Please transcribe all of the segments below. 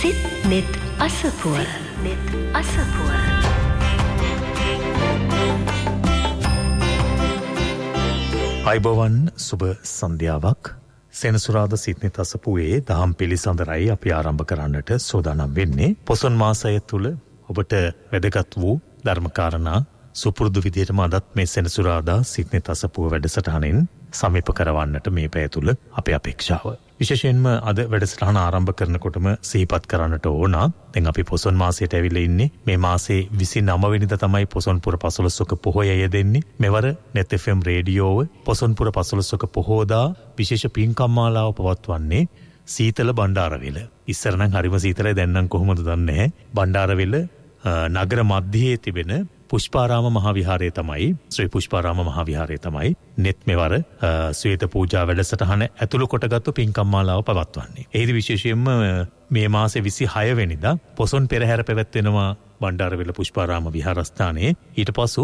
සිත් net අසපුව අයිබෝවන් සුබ සන්ධ්‍යාවක් සෙනසුරාදා සිත්නෙත් අසපුවේ දහම් පිළිසඳරයි අපි ආරම්භ කරන්නට සූදානම් වෙන්නේ. පොසොන් මාසය තුල ඔබට වැදගත් වූ ධර්මකාරණා සුපුරුදු විදියටම අදත් මේ සෙනසුරාදා සිත්නෙත් අසපුව වැඩසටහනෙන් සමීප කරවන්නට මේ පැය තුල අපේ අපේක්ෂාව. විශේෂයෙන්ම අද වැඩසටහන ආරම්භ කරනකොටම සිහිපත් කරන්නට ඕන. දැන් අපි පොසොන් මාසයට ඇවිල්ලා ඉන්නේ. මේ මාසේ 29 වෙනිදා තමයි පොසොන් පුර 15ක පොහොය යෙදෙන්නේ. මෙවර net FM රේඩියෝව පොසොන් පුර 15ක පොහොදා විශේෂ පින්කම් මාලාව පවත්වන්නේ සීතල බණ්ඩාරවිල. ඉස්සර නම් හරිම සීතලයි, දැන් නම් කොහොමද දන්නේ නැහැ. බණ්ඩාරවිල නගර මැදයේ තිබෙන පුෂ්පාරාම මහාවිහාරය තමයි, ශ්‍රී පුෂ්පාරාම මහාවිහාරය තමයි net මෙවර ශ්වේත පූජා වැඩසටහන ඇතුළු කොටගත්තු පින්කම් මාලාව පවත්වන්නේ. එහිදී විශේෂයෙන්ම මේ මාසේ 26 වෙනිදා පොසොන් පෙරහැර පැවැත්වෙනවා බණ්ඩාරවිල පුෂ්පාරාම විහාරස්ථානයේ. ඊට පසු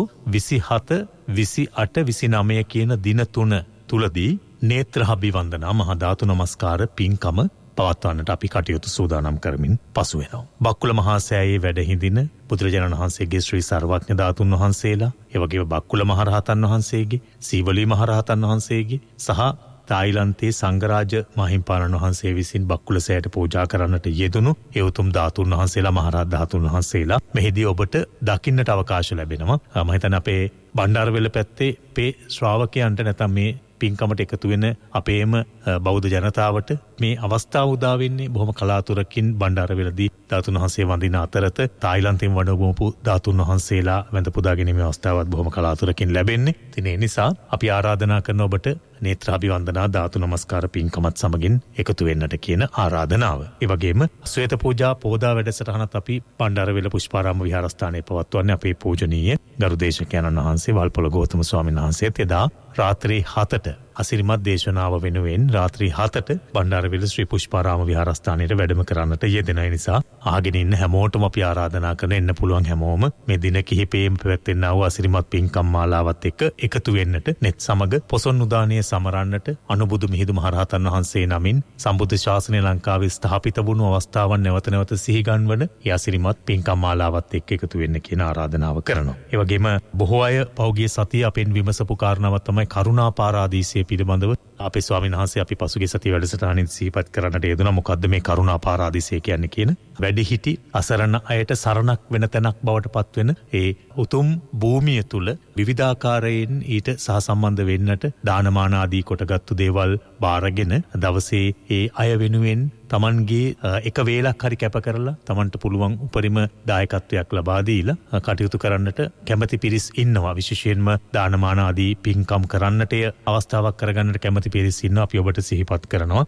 27, 28, 29 කියන දින තුන තුලදී නේත්‍ර අභිවන්දනා මහා ධාතු නමස්කාර පින්කම පවත්වන්නට අපි කටයුතු සූදානම් කරමින් පසු වෙනවා. බක්කුල මහා සෑයේ වැඩ හිඳින බුදුරජාණන් වහන්සේගේ ශ්‍රී සර්වඥ ධාතුන් වහන්සේලා, ඒ වගේම බක්කුල මහරහතන් වහන්සේගේ, සීවලී මහරහතන් වහන්සේගේ සහ තායිලන්තයේ සංඝරාජ මහින්පාණන් වහන්සේ විසින් බක්කුල සෑයට පූජා කරන්නට යෙදුණු ඒ උතුම් ධාතුන් වහන්සේලා, මහරහත් ධාතුන් වහන්සේලා මෙහිදී ඔබට දකින්නට අවකාශ ලැබෙනවා. මම හිතන්නේ අපේ බණ්ඩාරවිල පැත්තේ අපේ ශ්‍රාවකයන්ට නැත්නම් මේ පින්කමට එකතු වෙන අපේම බෞද්ධ ජනතාවට මේ අවස්ථාව උදා වෙන්නේ බොහොම කලාතුරකින් බණ්ඩාරවිලදී ධාතුන් වහන්සේ වඳින අතරත තායිලන්තයෙන් වඩවපු ධාතුන් වහන්සේලා වැඳ පුදා ගැනීමේ අවස්ථාවත් බොහොම කලාතුරකින් ලැබෙන්නේ. ඉතින් ඒ නිසා අපි ආරාධනා කරන ඔබට නේත්‍රාභිවන්දනා ධාතු නමස්කාර පින්කමත් සමගින් එකතු වෙන්නට කියන ආරාධනාව. ඒ වගේම ශ්වේත පූජා පෝදා වැඩසටහනත් අපි බණ්ඩාරවිල පුෂ්පාරාම විහාරස්ථානයේ පවත්වන්නේ අපේ පූජනීය ගරුදේශකයන්න් වහන්සේ වල්පොළ ගෞතම ස්වාමීන් වහන්සේත් එදා රාත්‍රී 7ට අසිරිමත් දේශනාව වෙනුවෙන් රාත්‍රී 7ට බණ්ඩාරවිල ශ්‍රී පුෂ්පාරාම විහාරස්ථානයේ වැඩම කරන්නට යෙදෙන නිසා ආගෙන ඉන්න හැමෝටම අපි ආරාධනා කරන එන්න පුළුවන් හැමෝම මේ දින කිහිපෙම පැවැත්වෙනා වූ අසිරිමත් පින්කම් මාලාවත් එක්ක එකතු වෙන්නට net සමග පොසොන් උදානයේ සමරන්නට අනුබුදු මිහිඳු මහරහතන් වහන්සේ නමින් සම්බුද්ධ ශාසනය ලංකාවේ ස්ථාපිත වුණු අවස්ථාවන් නැවත නැවත සිහිගන්වන ඒ අසිරිමත් පින්කම් මාලාවත් එක්ක එකතු වෙන්න කියන ආරාධනාව කරනවා. ඒ වගේම බොහෝ අය පෞගිය සතිය අපෙන් විමසපු කාරණාවක් තමයි කරුණා පාරාදීසය පිළිබඳව අපේ ස්වාමීන් වහන්සේ අපි පසුගිය සතිය වැඩසටහනින් සිහිපත් කරන්නට යෙදුණා. මොකද්ද මේ කරුණා පාරාදීසය කියන්නේ කියන වැඩිහිටි අසරණ අයට සරණක් වෙන තැනක් බවට පත්වෙන ඒ උතුම් භූමිය තුල විවිධාකාරයෙන් ඊට සහසම්බන්ධ වෙන්නට දානමාන ආදී කොටගත්තු දේවල් බාරගෙන දවසේ ඒ අය වෙනුවෙන් තමන්ගේ එක වේලක් හරි කැප කරලා තමන්ට පුළුවන් උපරිම දායකත්වයක් ලබා දීලා කටයුතු කරන්නට කැමැති පිරිස් ඉන්නවා. විශේෂයෙන්ම දානමාන ආදී පින්කම් කරන්නට අවස්ථාවක් කරගන්නට කැමැති පිරිස් ඉන්නවා. අපි ඔබට සිහිපත් කරනවා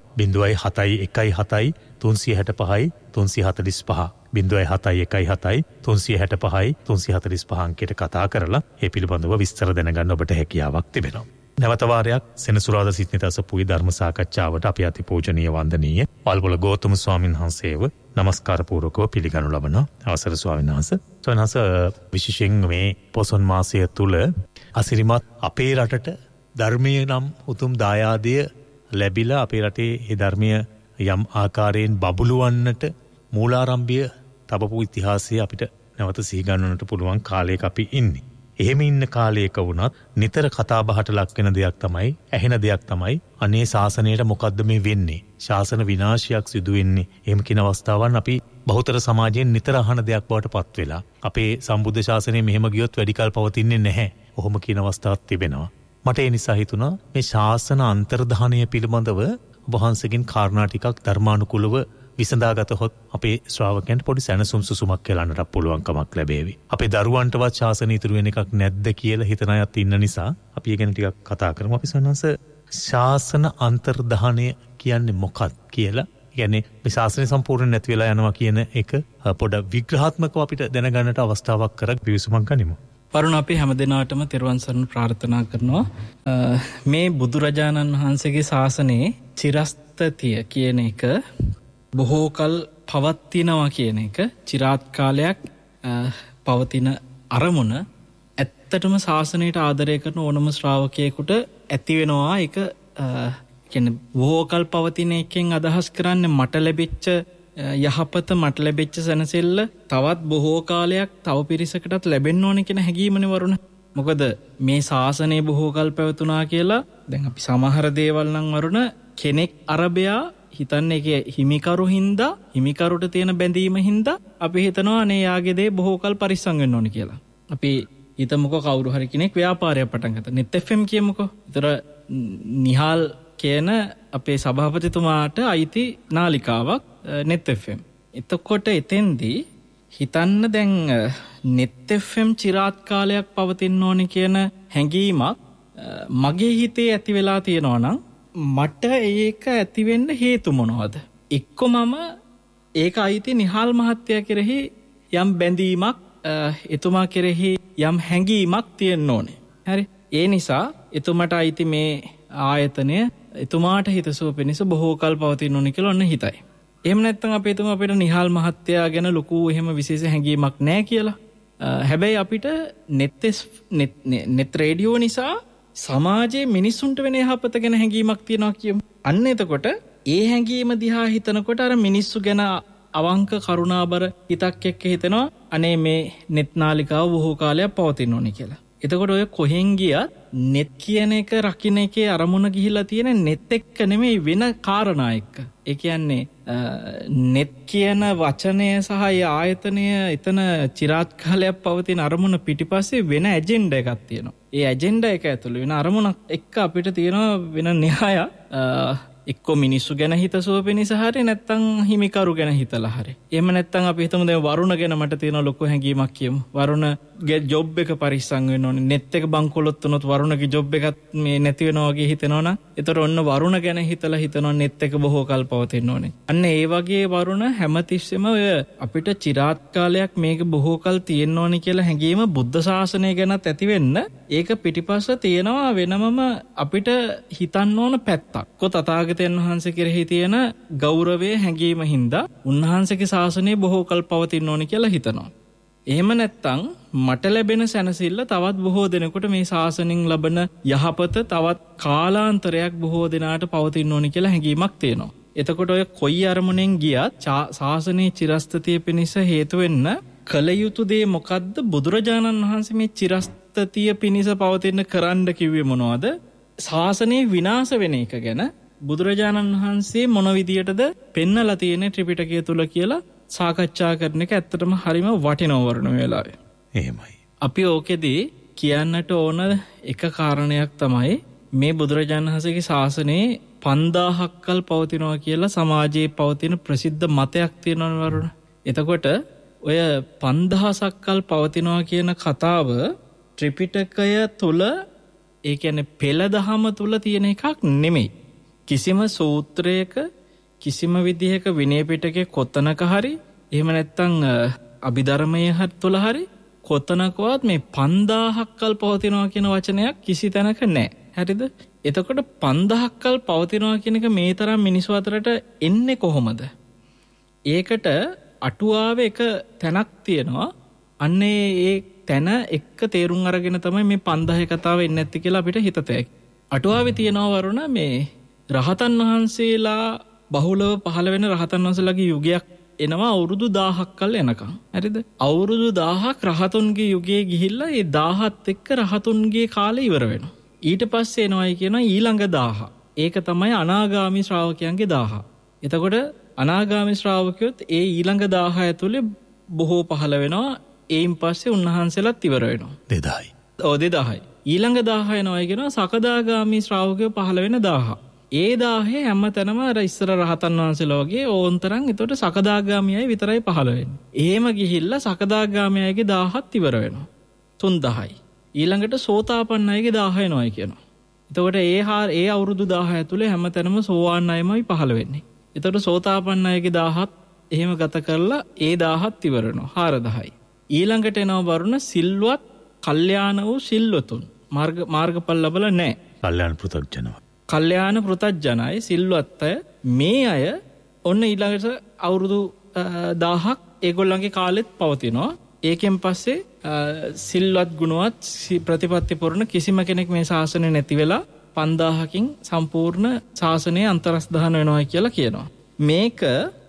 0.717 365 345 0.717 365 345 අංකයට කතා කරලා ඒ පිළිබඳව විස්තර දැනගන්න ඔබට හැකියාවක් තිබෙනවා. නැවත වාරයක් සෙනසුරාදා සිත්නෙත් අසපුවේ ධර්ම සාකච්ඡාවට අපි අතිපූජනීය වන්දනීය වල්පොළ ගෞතම ස්වාමීන් වහන්සේව নমස්කාර පූර්වකව පිළිගනු ලබන අවසර ස්වාමීන් වහන්සේ. ස්වාමීන් වහන්සේ විශේෂයෙන් මේ පොසොන් මාසය තුල අසිරිමත් අපේ රටට ධර්මීය නම් උතුම් දායාදය ලැබිලා අපේ රටේ ඒ ධර්මීය යම් ආකාරයෙන් බබළුවන්නට මූලාරම්භය තබපු ඉතිහාසය අපිට නැවත සිහිගන්වන්නට පුළුවන් කාලයක අපි ඉන්නේ. එහෙම ඉන්න කාලයක වුණත් නිතර කතා බහට ලක් වෙන දෙයක් තමයි, ඇහෙන දෙයක් තමයි අනේ ශාසනයට මොකද්ද මේ වෙන්නේ? ශාසන විනාශයක් සිදු වෙන්නේ. එහෙම කියන අවස්ථාවන් අපි බහුතර සමාජයෙන් නිතර අහන දෙයක් බවට පත් වෙලා අපේ සම්බුද්ධ ශාසනය මෙහෙම ගියොත් වැඩි කල් පවතින්නේ නැහැ. ඔහොම කියන අවස්ථාවක් තිබෙනවා. මට ඒ නිසා හිතුණා මේ ශාසන අන්තර්ධානය පිළිබඳව වහන්සේගෙන් කාරණා ටිකක් ධර්මානුකූලව විසඳාගතහොත් අපේ ශ්‍රාවකයන්ට පොඩි සැනසුම් සුසුමක් කියලාන්නට පුළුවන්කමක් ලැබේවි. අපේ දරුවන්ටවත් ශාසන ඉතුරු වෙන එකක් නැද්ද කියලා හිතන අයත් ඉන්න නිසා අපි ඒ ගැන ටිකක් කතා කරමු. අපි සන්නස ශාසන අන්තර්ධානය කියන්නේ මොකක්ද කියලා, කියන්නේ මේ ශාසනය සම්පූර්ණ නැති වෙලා යනවා කියන එක පොඩ විග්‍රහාත්මකව අපිට දැනගන්නට අවස්ථාවක් කරක් පිවිසුමක් ගනිමු. වරුණ අපි හැමදෙනාටම තෙරුවන් සරණ ප්‍රාර්ථනා කරනවා. මේ බුදුරජාණන් වහන්සේගේ ශාසනයේ චිරස්තතිය කියන එක බොහෝ කල් පවත්තිනවා කියන එක, චිරාත් කාලයක් පවතින අරමුණ ඇත්තටම ශාසනයට ආදරය කරන ඕනම ශ්‍රාවකයෙකුට ඇති වෙනවා. ඒක කියන්නේ බොහෝ කල් පවතින එකෙන් අදහස් කරන්නේ මට ලැබිච්ච යහපත මට ලැබෙච්ච සැනසෙල්ල තවත් බොහෝ කාලයක් තව පිරිසකටත් ලැබෙන්න ඕන කියන හැඟීමනේ වරුණ. මොකද මේ ශාසනය බොහෝ කල් පැවතුනා කියලා දැන් අපි සමහර දේවල් නම් වරුණ කෙනෙක් අරබයා හිතන්නේ ඒකේ හිමිකරු හින්දා හිමිකරුට තියෙන බැඳීම හින්දා අපි හිතනවා අනේ යාගේ දේ බොහෝ කල් පරිස්සම් වෙන්න ඕනේ කියලා. අපි හිතමුකෝ කවුරු හරි කෙනෙක් ව්‍යාපාරයක් පටන් ගත්තා. net fm කියමුකෝ. ඒතර නිහාල් කියන අපේ සභාපතිතුමාට අයිති නාලිකාවක් net fm. එතකොට එතෙන්දී හිතන්න දැන් net fm චිරාත් කාලයක් පවතින්න ඕනේ කියන හැඟීමක් මගේ හිතේ ඇති වෙලා තියෙනවා නම් මට ඒක ඇති වෙන්න හේතු මොනවද? එක්ක මම ඒක අයිති නිහාල් මහත්තයා කෙරෙහි යම් බැඳීමක් එතුමා කෙරෙහි යම් හැඟීමක් තියෙන්න ඕනේ. හරි. ඒ නිසා එතුමාට අයිති මේ ආයතනය එතුමාට හිතසුව පිණිස බොහෝ කල් පවතින්න ඕනේ කියලා ඔන්න හිතයි. එහෙම නැත්නම් අපි හිතමු අපිට නිහාල් මහත්තයා ගැන ලොකු එහෙම විශේෂ හැඟීමක් නැහැ කියලා. හැබැයි අපිට net රේඩියෝ නිසා සමාජයේ මිනිස්සුන්ට වෙන යහපත ගැන හැඟීමක් තියෙනවා කියමු. අන්න එතකොට ඒ හැඟීම දිහා හිතනකොට අර මිනිස්සු ගැන අවංක කරුණාබර හිතක් එක්ක හිතෙනවා අනේ මේ net නාලිකාව බොහෝ කාලයක් පවතින්න ඕනේ කියලා. එතකොට ඔය කොහෙන් ගියත් net කියන එක රකින්න එකේ අරමුණ ගිහිලා තියෙන net එක්ක නෙමෙයි වෙන කාරණා එක්ක. ඒ කියන්නේ net කියන වචනය සහ ඒ ආයතනය එතන චිරාත් කාලයක් පවතින අරමුණ පිටිපස්සේ වෙන ඇජෙන්ඩා එකක් තියෙනවා. ඒ ඇජෙන්ඩා එක ඇතුළේ වෙන අරමුණක් එක්ක අපිට තියෙනවා වෙන න්‍යාය එක්ක මිනිස්සු ගැන හිතසුව පිණිස හරි නැත්නම් හිමිකරු ගැන හිතලා හරි. එහෙම නැත්නම් අපි හිතමු දැන් වරුණ ගැන මට තියෙන ලොකු හැඟීමක් කියමු. වරුණගේ ජොබ් එක පරිස්සම් වෙන්න ඕනේ. net එක බංකොලොත් වුණොත් වරුණගේ ජොබ් එකත් මේ නැති වෙනවා වගේ හිතෙනවා නම් ඒතර ඔන්න වරුණ ගැන හිතලා හිතනවා net එක බොහෝ කල් පවතින්න ඕනේ. අන්න ඒ වගේ වරුණ හැමතිස්සෙම ඔය අපිට චිරාත් කාලයක් මේක බොහෝ කල් තියෙන්න ඕනේ කියලා හැඟීම බුද්ධ ශාසනය ගැනත් ඇති වෙන්න ඒක පිටිපස්ස තියෙනවා වෙනමම අපිට හිතන්න ඕන පැත්තක්. තථාගතයන් වහන්සේ කෙරෙහි තියෙන ගෞරවයේ හැඟීම හින්දා උන්වහන්සේගේ ශාසනය බොහෝ කල් පවතින්න ඕනේ කියලා හිතනවා. එහෙම නැත්නම් මට ලැබෙන සැනසෙල්ල තවත් බොහෝ දෙනෙකුට මේ ශාසනයෙන් ලබන යහපත තවත් කාලාන්තරයක් බොහෝ දෙනාට පවතින්න ඕනේ කියලා හැඟීමක් තියෙනවා. එතකොට ඔය කොයි අරමුණෙන් ගියත් ශාසනයේ චිරස්ථිතිය පිණිස හේතු වෙන්න කල යුතු දේ මොකද්ද? බුදුරජාණන් වහන්සේ මේ චිරස්ථිතිය පිණිස පවතින කරන්න කිව්වේ මොනවද? ශාසනයේ විනාශ වෙන එක ගැන බුදුරජාණන් වහන්සේ මොන විදියටද පෙන්නලා තියෙන්නේ ත්‍රිපිටකය තුල කියලා සාකච්ඡා කරන එක ඇත්තටම හරිම වටිනව වරණ වෙලාවේ. එහෙමයි. අපි ඕකෙදී කියන්නට ඕන එක කාරණයක් තමයි මේ බුදුරජාණන් වහන්සේගේ ශාසනයේ 5000ක් කල් පවතිනවා කියලා සමාජයේ පවතින ප්‍රසිද්ධ මතයක් තියෙනවා වරුණ. එතකොට ඔය 5000ක් කල් පවතිනවා කියන කතාව ත්‍රිපිටකය තුල ඒ කියන්නේ පෙළ දහම තුල තියෙන එකක් නෙමෙයි. කිසිම සූත්‍රයක කිසිම විදිහක විනය පිටකේ කොතනක හරි එහෙම නැත්නම් අභිධර්මයේ තුල හරි කොතනකවත් මේ 5000ක් කල් පවතිනවා කියන වචනයක් කිසි තැනක නැහැ. හරිද? එතකොට 5000ක් කල් පවතිනවා කියන එක මේ තරම් මිනිස්සු අතරට එන්නේ කොහොමද? ඒකට අටුවාවේ එක තැනක් තියෙනවා. අන්නේ ඒ තැන එක්ක තේරුම් අරගෙන තමයි මේ 5000 කතාව එන්නේ නැති කියලා අපිට හිතතේ. අටුවාවේ තියෙනවා වරුණ මේ රහතන් වහන්සේලා බහුලව පහළ වෙන රහතන් වහන්සේලාගේ යුගයක් එනවා අවුරුදු 1000ක් කල් එනකම්. හරිද? අවුරුදු 1000ක් රහතුන්ගේ යුගයේ ගිහිල්ලා ඒ 1000ත් එක්ක රහතුන්ගේ කාලය ඉවර වෙනවා. ඊට පස්සේ එනවායි කියනවා ඊළඟ 1000. ඒක තමයි අනාගාමි ශ්‍රාවකයන්ගේ 1000. එතකොට අනාගාමි ශ්‍රාවකයොත් ඒ ඊළඟ 1000 ඇතුලේ බොහෝ පහළ වෙනවා. ඒයින් පස්සේ උන්වහන්සේලාත් ඉවර වෙනවා. 2000යි. 2000යි. ඊළඟ 1000 එනවායි කියනවා සකදාගාමි ශ්‍රාවකයෝ පහළ වෙන 1000. ඒ 1000 හැමතැනම අර ඉස්සර රහතන් වහන්සේලා වගේ ඕන්තරම් එතකොට සකදාගාමියයි විතරයි පහළ වෙන්නේ. එහෙම ගිහිල්ලා සකදාගාමියයිගේ 1000ත් ඉවර වෙනවා. 3000යි. ඊළඟට සෝතාපන්නයිගේ 1000 එනවායි කියනවා. එතකොට ඒ අවුරුදු 1000 ඇතුලේ හැමතැනම සෝවාන් අයමයි පහළ වෙන්නේ. එතකොට සෝතාපන්නයිගේ 1000ත් එහෙම ගත කරලා ඒ 1000ත් ඉවර වෙනවා. 4000යි. ඊළඟට එනවා වරුණ සිල්වත් කල්යාණ වූ සිල්වතුන් මාර්ගඵල ලැබලා නැහැ. කල්යාණ පෘථග්ජනව. කල්යාණ පෘථග්ජනයි සිල්වත් අය මේ අය ඔන්න ඊළඟට අවුරුදු 1000ක් ඒගොල්ලන්ගේ කාලෙත් පවතිනවා. ඒකෙන් පස්සේ සිල්වත් ගුණවත් ප්‍රතිපත්ති පුරන කිසිම කෙනෙක් මේ ශාසනය නැති වෙලා 5000කින් සම්පූර්ණ ශාසනය අන්තරස්දාන වෙනවා කියලා කියනවා. මේක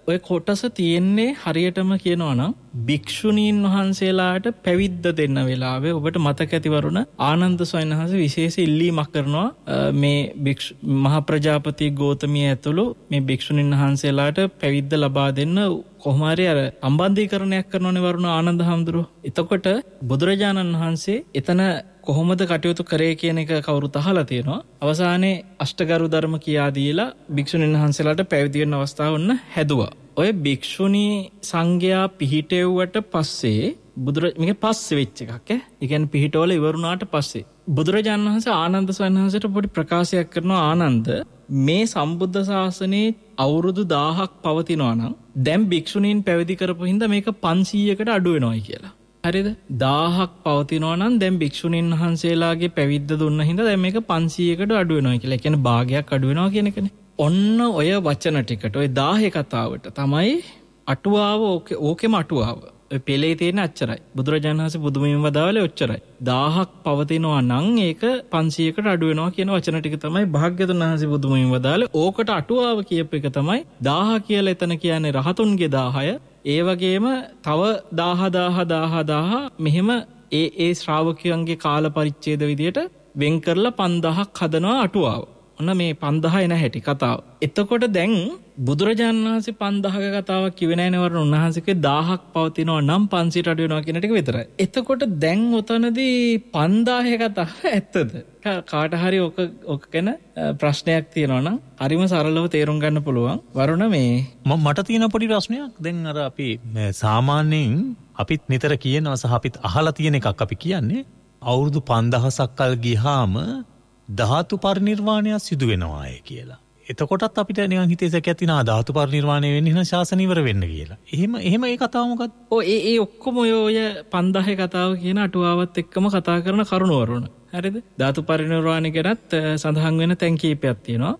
ඔය කොටස තියෙන්නේ හරියටම කියනවා නම් භික්ෂුණීන් වහන්සේලාට පැවිද්ද දෙන්න වෙලාවේ ඔබට මතක ඇතිවරුණ ආනන්ද ස්වාමීන් වහන්සේ විශේෂ ඉල්ලීමක් කරනවා මේ මහා ප්‍රජාපති ගෞතමිය ඇතුළු මේ භික්ෂුණීන් වහන්සේලාට පැවිද්ද ලබා දෙන්න කොහොම හරි අර සම්බන්ධීකරණයක් කරනවනේ වරුණ ආනන්ද හාමුදුරුවෝ. එතකොට බුදුරජාණන් වහන්සේ එතන කොහොමද කටයුතු කරේ කියන එක කවුරුත් අහලා තියෙනවා. අවසානයේ අෂ්ටගරු ධර්ම කියා දීලා භික්ෂුණීන් වහන්සේලාට පැවිදි වෙන්න අවස්ථාව වුණ හැදුවා. ඔය භික්ෂුණී සංඝයා පිහිටෙව්වට පස්සේ මේක පස්සේ වෙච්ච එකක් ඈ. ඒ කියන්නේ පිහිටවල ඉවරුණාට පස්සේ බුදුරජාණන් වහන්සේ ආනන්ද ස්වාමීන් වහන්සේට පොඩි ප්‍රකාශයක් කරනවා. ආනන්ද මේ සම්බුද්ධ ශාසනයේ අවුරුදු 1000ක් පවතිනවා නම් දැන් භික්ෂුණීන් පැවිදි කරපු හින්දා මේක 500කට අඩු වෙනවායි කියලා. හරිද? 1000ක් පවතිනවා නම් දැන් භික්ෂුණීන් වහන්සේලාගේ පැවිද්ද දුන්න හින්දා දැන් මේක 500කට අඩු වෙනවා කියලා. ඒ කියන්නේ භාගයක් අඩු වෙනවා කියන එකනේ. ඔන්න ඔය වචන ටිකට ඔය 1000 කතාවට තමයි අටුවාව ඕකෙම අටුවාව. ඔය පෙළේ තියෙන අච්චරයි. බුදුරජාණන් වහන්සේ බුදුමින් වදාළේ ඔච්චරයි. 1000ක් පවතිනවා නම් ඒක 500කට අඩු වෙනවා කියන වචන ටික තමයි භාග්‍යවතුන් වහන්සේ බුදුමින් වදාළේ. ඕකට අටුවාව කියපු එක තමයි 1000 කියලා එතන කියන්නේ රහතුන්ගේ 1000. ඒ වගේම තව 1000 මෙහෙම ඒ ශ්‍රාවකයන්ගේ කාල පරිච්ඡේද විදියට වෙන් කරලා 5000ක් හදනවා අටුවාව. ඔන්න මේ 5000 එන හැටි කතාව. එතකොට දැන් බුදුරජාණන් වහන්සේ 5000ක කතාවක් කිව්වේ නැහැ නේද? උන්වහන්සේගේ 1000ක් පවතිනවා නම් 500ට අඩු වෙනවා කියන ටික විතරයි. එතකොට දැන් ඔතනදී 5000 කතාව ඇත්තද? කාට හරි ඔක ගැන ප්‍රශ්නයක් තියෙනවා නම් හරිම සරලව තේරුම් ගන්න පුළුවන්. වරුණ මේ මට තියෙන පොඩි ප්‍රශ්නයක්. දැන් අර අපි සාමාන්‍යයෙන් අපිත් නිතර කියනවා සහ අපිත් අහලා තියෙන එකක් අපි කියන්නේ අවුරුදු 5000ක් කල් ගියාම ධාතු පරිනිර්වාණය සිදු වෙනවාය කියලා. එතකොටත් අපිට නිකන් හිතේ සැකයක් තියෙනවා ධාතු පරිනිර්වාණය වෙන්නේ නම් ශාසන ඉවර වෙන්න කියලා. එහෙම ඒ කතාව මොකක්ද? ඒ ඔක්කොම ඔය 5000 කතාව කියන අටුවාවත් එක්කම කතා කරන කරුණ වරුණ. හරිද? ධාතු පරිනිර්වාණය ගැනත් සඳහන් වෙන තැන් කීපයක් තියෙනවා.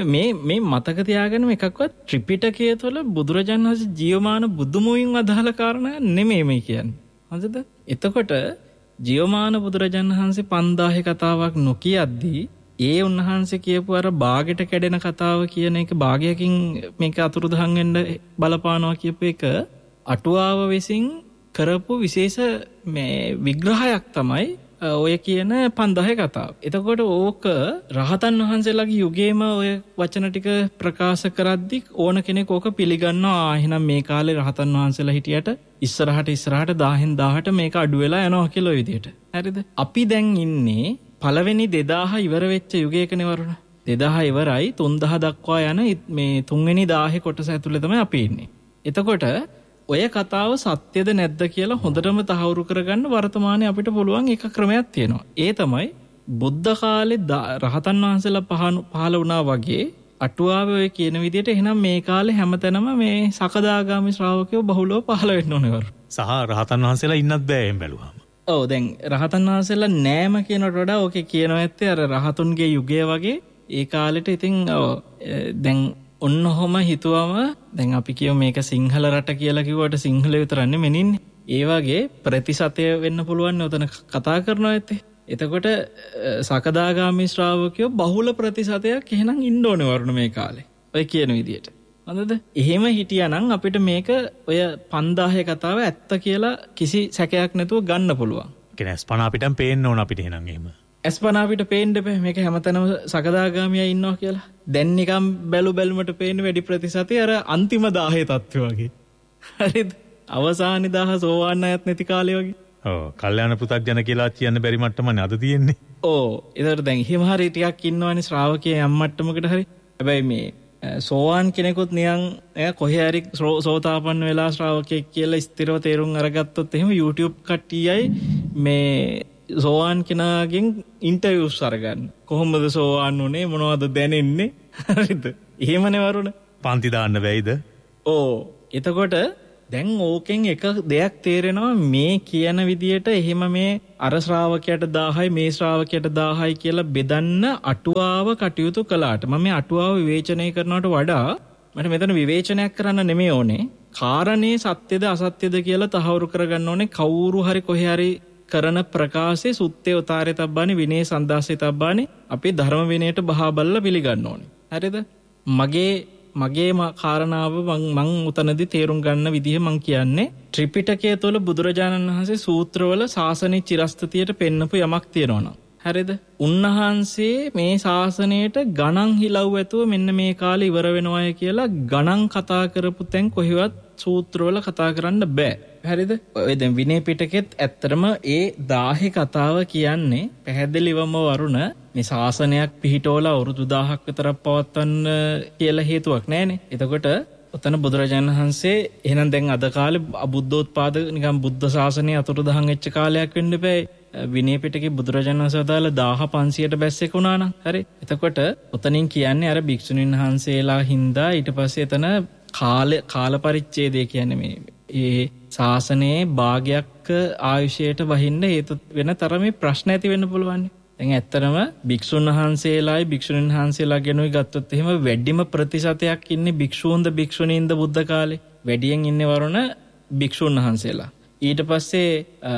මේ මතක තියාගන්න එකක්වත් ත්‍රිපිටකය තුළ බුදුරජාණන් වහන්සේ ජීවමාන බුදුමුවින් අදහල කාරණා නෙමෙයි මේ කියන්නේ. හරිද? එතකොට ජීවමාන බුදුරජාණන් වහන්සේ 5000 කතාවක් නොකියද්දී ඒ උන්වහන්සේ කියපු අර බාගෙට කැඩෙන කතාව කියන එක භාගයකින් මේක අතුරුදහන් වෙන්න බලපානවා කියපු එක අටුවාව විසින් කරපු විශේෂ මේ විග්‍රහයක් තමයි ඔය කියන 5000 කතාව. එතකොට ඕක රහතන් වහන්සේලාගේ යුගයේම ඔය වචන ටික ප්‍රකාශ කරද්දි ඕන කෙනෙක් ඕක පිළිගන්නවා. එහෙනම් මේ කාලේ රහතන් වහන්සේලා හිටියට ඉස්සරහට 1000න් 1000ට මේක අඩු වෙලා යනවා කියලා ඔය විදිහට. හරිද? අපි දැන් ඉන්නේ පළවෙනි 2000 ඉවර වෙච්ච යුගයකනේ වරුණ. 2000 ඉවරයි 3000 දක්වා යන මේ තුන්වෙනි 1000 කොටස ඇතුළේ තමයි අපි ඉන්නේ. එතකොට ඔය කතාව සත්‍යද නැද්ද කියලා හොඳටම තහවුරු කරගන්න වර්තමානයේ අපිට පුළුවන් එක ක්‍රමයක් තියෙනවා. ඒ තමයි බුද්ධ කාලේ රහතන් වහන්සේලා පහළ වුණා වගේ අටුවාවේ ඔය කියන විදිහට එහෙනම් මේ කාලේ හැමතැනම මේ සකදාගාමි ශ්‍රාවකයෝ බහුලව පහළ වෙන්න ඕනේ වරු. සහ රහතන් වහන්සේලා ඉන්නත් බෑ එහෙම බැලුවාම. ඔව් දැන් රහතන් වහන්සේලා නෑම කියනට වඩා ඕකේ කියනවා ඇත්තේ අර රහතුන්ගේ යුගය වගේ ඒ කාලෙට ඉතින් දැන් ඔන්නකොම හිතුවම දැන් අපි කියමු මේක සිංහල රට කියලා කිව්වට සිංහල විතරක් නෙමෙයිනේ. ඒ වගේ ප්‍රතිශතය වෙන්න පුළුවන් නේ උතන කතා කරනවා ඇත්තේ. එතකොට සකදාගාමී ශ්‍රාවකයෝ බහුල ප්‍රතිශතයක් එහෙනම් ඉන්න ඕනේ වරුණ මේ කාලේ. ඔය කියන විදියට. හරිද? එහෙම හිටියානම් අපිට මේක ඔය 5000 කතාව ඇත්ත කියලා කිසි සැකයක් නැතුව ගන්න පුළුවන්. ඒ කියන්නේ ස්පනා පිටම් පේන්න ඕන අපිට එහෙනම් එහෙම. ස්පනා අපිට පේන්න බෑ මේක හැමතැනම සකදාගාමියා ඉන්නවා කියලා. දැන් නිකන් බැලුමට පේන්න වැඩි ප්‍රතිශතය අර අන්තිම 1000 තත්ත්වය වගේ. හරිද? අවසානයේ 1000 සෝවාන් අයත් නැති කාලේ වගේ. ඔව් කල්යාණ පෘථග්ජන කියලා කියන්න බැරි මට්ටමනේ අද තියෙන්නේ. ඔව් ඒතර දැන් හිම හරි ටිකක් ඉන්නවනේ ශ්‍රාවකයා යම් මට්ටමකට හරි. හැබැයි මේ සෝවාන් කෙනෙකුත් නියන් කොහේ හරි සෝතාපන්න වෙලා ශ්‍රාවකයෙක් කියලා ස්ථිරව තේරුම් අරගත්තොත් එහෙම YouTube කට්ටියයි මේ සෝවාන් කෙනාගෙන් ඉන්ටර්විව්ස් අරගන්න. කොහොමද සෝවාන් උනේ මොනවද දැනෙන්නේ? හරිද? එහෙමනේ වරුණ. පන්ති දාන්න බැයිද? ඕ එතකොට දැන් ඕකෙන් එක දෙයක් තේරෙනවා මේ කියන විදියට එහෙම මේ අර ශ්‍රාවකයට 1000යි මේ ශ්‍රාවකයට 1000යි කියලා බෙදන්න අටුවාව කටයුතු කළාට මම මේ අටුවාව විවේචනය කරනවට වඩා මට මෙතන විවේචනයක් කරන්න නෙමෙයි ඕනේ. කාරණේ සත්‍යද අසත්‍යද කියලා තහවුරු කරගන්න ඕනේ. කවුරු හරි කොහේ හරි කරන ප්‍රකාශයේ සුත්තේ උතාරේ තබ්බානේ විනය සන්දාසේ තබ්බානේ අපි ධර්ම විනයට බහා බලලා පිළිගන්න ඕනේ. හරිද? මගේ මගේ කාරණාව මං උතනදී තේරුම් ගන්න විදිහ මං කියන්නේ ත්‍රිපිටකය තුළ බුදුරජාණන් වහන්සේ සූත්‍රවල ශාසනයේ චිරස්ථිතියට පෙන්නපු යමක් තියෙනවා නම් හරිද? උන්වහන්සේ මේ ශාසනයට ගණන් හිලව් ඇතුව මෙන්න මේ කාලේ ඉවර වෙනවාය කියලා ගණන් කතා කරපු තැන් කොහෙවත් සූත්‍රවල කතා කරන්න බෑ. හරිද? ඔය දැන් විනය පිටකෙත් ඇත්තටම ඒ 1000 කතාව කියන්නේ පැහැදිලිවම වරුණ මේ ශාසනයක් පිහිටවලා අවුරුදු 1000ක් විතරක් පවත්වන්න කියලා හේතුවක් නැහැනේ. එතකොට ඔතන බුදුරජාණන් වහන්සේ එහෙනම් දැන් අද කාලේ අබුද්ධෝත්පාද නිකන් බුද්ධ ශාසනය අතුරුදහන් වෙච්ච කාලයක් වෙන්න බෑ. විනය පිටකේ බුදුරජාණන් වහන්සේ දාලා 1500ට බැස්සෙක් වුණා නම් හරි. එතකොට ඔතනින් කියන්නේ අර භික්ෂුණීන් වහන්සේලා හින්දා ඊට පස්සේ එතන කාල පරිච්ඡේදය කියන්නේ මේ ඒ ශාසනයේ භාගයක් ආයුෂයට වහින්න හේතු වෙන තරමේ ප්‍රශ්න ඇති වෙන්න පුළුවන්. දැන් ඇත්තටම භික්ෂුන් වහන්සේලායි භික්ෂුණීන් වහන්සේලා ගැනයි ගත්තොත් එහෙම වැඩිම ප්‍රතිශතයක් ඉන්නේ භික්ෂූන්ද භික්ෂුණීන්ද බුද්ධ කාලේ. වැඩියෙන් ඉන්නේ වරුණ භික්ෂුන් වහන්සේලා. ඊට පස්සේ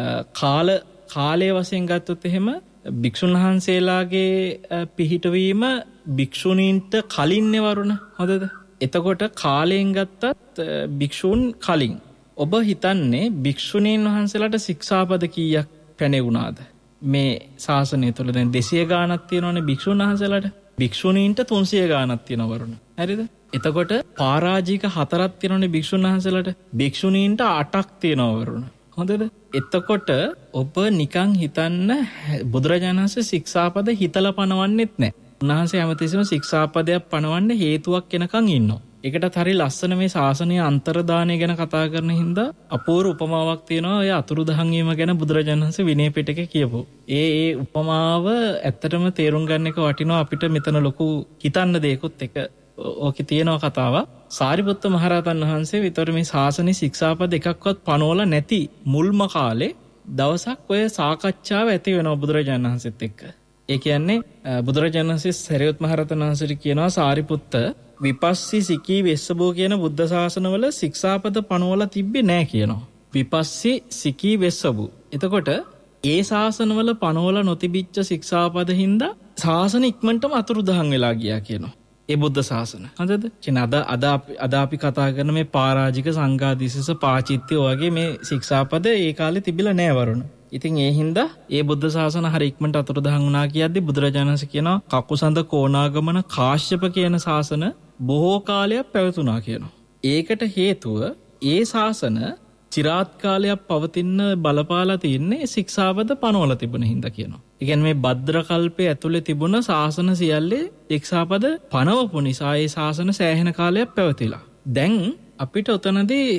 කාලයේ වශයෙන් ගත්තොත් එහෙම භික්ෂුන් වහන්සේලාගේ පිහිටවීම භික්ෂුණීන්ට කලින්නේ වරුණ. හොඳද? එතකොට කාලයෙන් ගත්තත් භික්ෂූන් කලින්. ඔබ හිතන්නේ භික්ෂුණීන් වහන්සේලාට ශික්ෂාපද කීයක් පැනෙවුණාද? මේ ශාසනය තුළ දැන් 200 ගාණක් තියෙනවනේ භික්ෂුන් වහන්සේලාට. භික්ෂුණීන්ට 300 ගාණක් තියෙනවා වරුණ. හරිද? එතකොට පරාජික 4ක් තියෙනවනේ භික්ෂුන් වහන්සේලාට. භික්ෂුණීන්ට 8ක් තියෙනවා වරුණ. හොඳද? එතකොට ඔබ නිකන් හිතන්න බුදුරජාණන් වහන්සේ ශික්ෂාපද හිතලා පනවන්නෙත් නැහැ. උන්වහන්සේ හැමතිස්සෙම ශික්ෂාපදයක් පනවන්න හේතුවක් එනකන් ඉන්නවා. ඒකටත් හරි ලස්සන මේ ශාසනීය අන්තර්දානය ගැන කතා කරන හින්දා අපූර්ව උපමාවක් තියෙනවා. ඔය අතුරුදහන් වීම ගැන බුදුරජාණන් වහන්සේ විනය පිටකේ කියපු. ඒ උපමාව ඇත්තටම තේරුම් ගන්න එක වටිනවා. අපිට මෙතන ලොකු හිතන්න දෙයක්ත් එක ඕකේ තියෙනවා කතාවක්. සාරිපුත්ත මහරහතන් වහන්සේ විතර මේ ශාසනීය ශික්ෂාපද එකක්වත් පනවලා නැති මුල්ම කාලේ දවසක් ඔය සාකච්ඡාව ඇති වෙනවා බුදුරජාණන් වහන්සේත් එක්ක. ඒ කියන්නේ බුදුරජාණන් වහන්සේ සරියුත් මහරහතන් වහන්සේට කියනවා සාරිපුත්ත විපස්සී සිකී වෙස්සබෝ කියන බුද්ධ ශාසනවල ශික්ෂාපද පනවලා තිබ්බේ නැහැ කියනවා. විපස්සී සිකී වෙස්සබෝ. එතකොට ඒ ශාසනවල පනවලා නොතිබිච්ච ශික්ෂාපද හින්දා ශාසන ඉක්මනටම අතුරුදහන් වෙලා ගියා කියනවා. ඒ බුද්ධ ශාසන. හරිද? කියන්නේ අද අපි කතා කරන මේ පරාජික සංඝාදිසස පාචිත්‍ය වගේ මේ ශික්ෂාපද ඒ කාලේ තිබිලා නැහැ වරුණ. ඉතින් ඒ හින්දා ඒ බුද්ධ ශාසන හරි ඉක්මනට අතුරුදහන් වුණා කියද්දි බුදුරජාණන් වහන්සේ කියනවා කකුසඳ කොණාගමන කාශ්‍යප කියන ශාසන බොහෝ කාලයක් පැවතුණා කියනවා. ඒකට හේතුව ඒ ශාසන চিරාත් කාලයක් පවතින බලපාලා තින්නේ ශික්ෂාපද පනවලා තිබුණ හින්දා කියනවා. ඒ කියන්නේ මේ භද්‍ර කල්පයේ ඇතුලේ තිබුණ ශාසන සියල්ලේ ශික්ෂාපද පනවපු නිසා ඒ ශාසන සෑහෙන කාලයක් පැවතිලා. දැන් අපිට උතනදී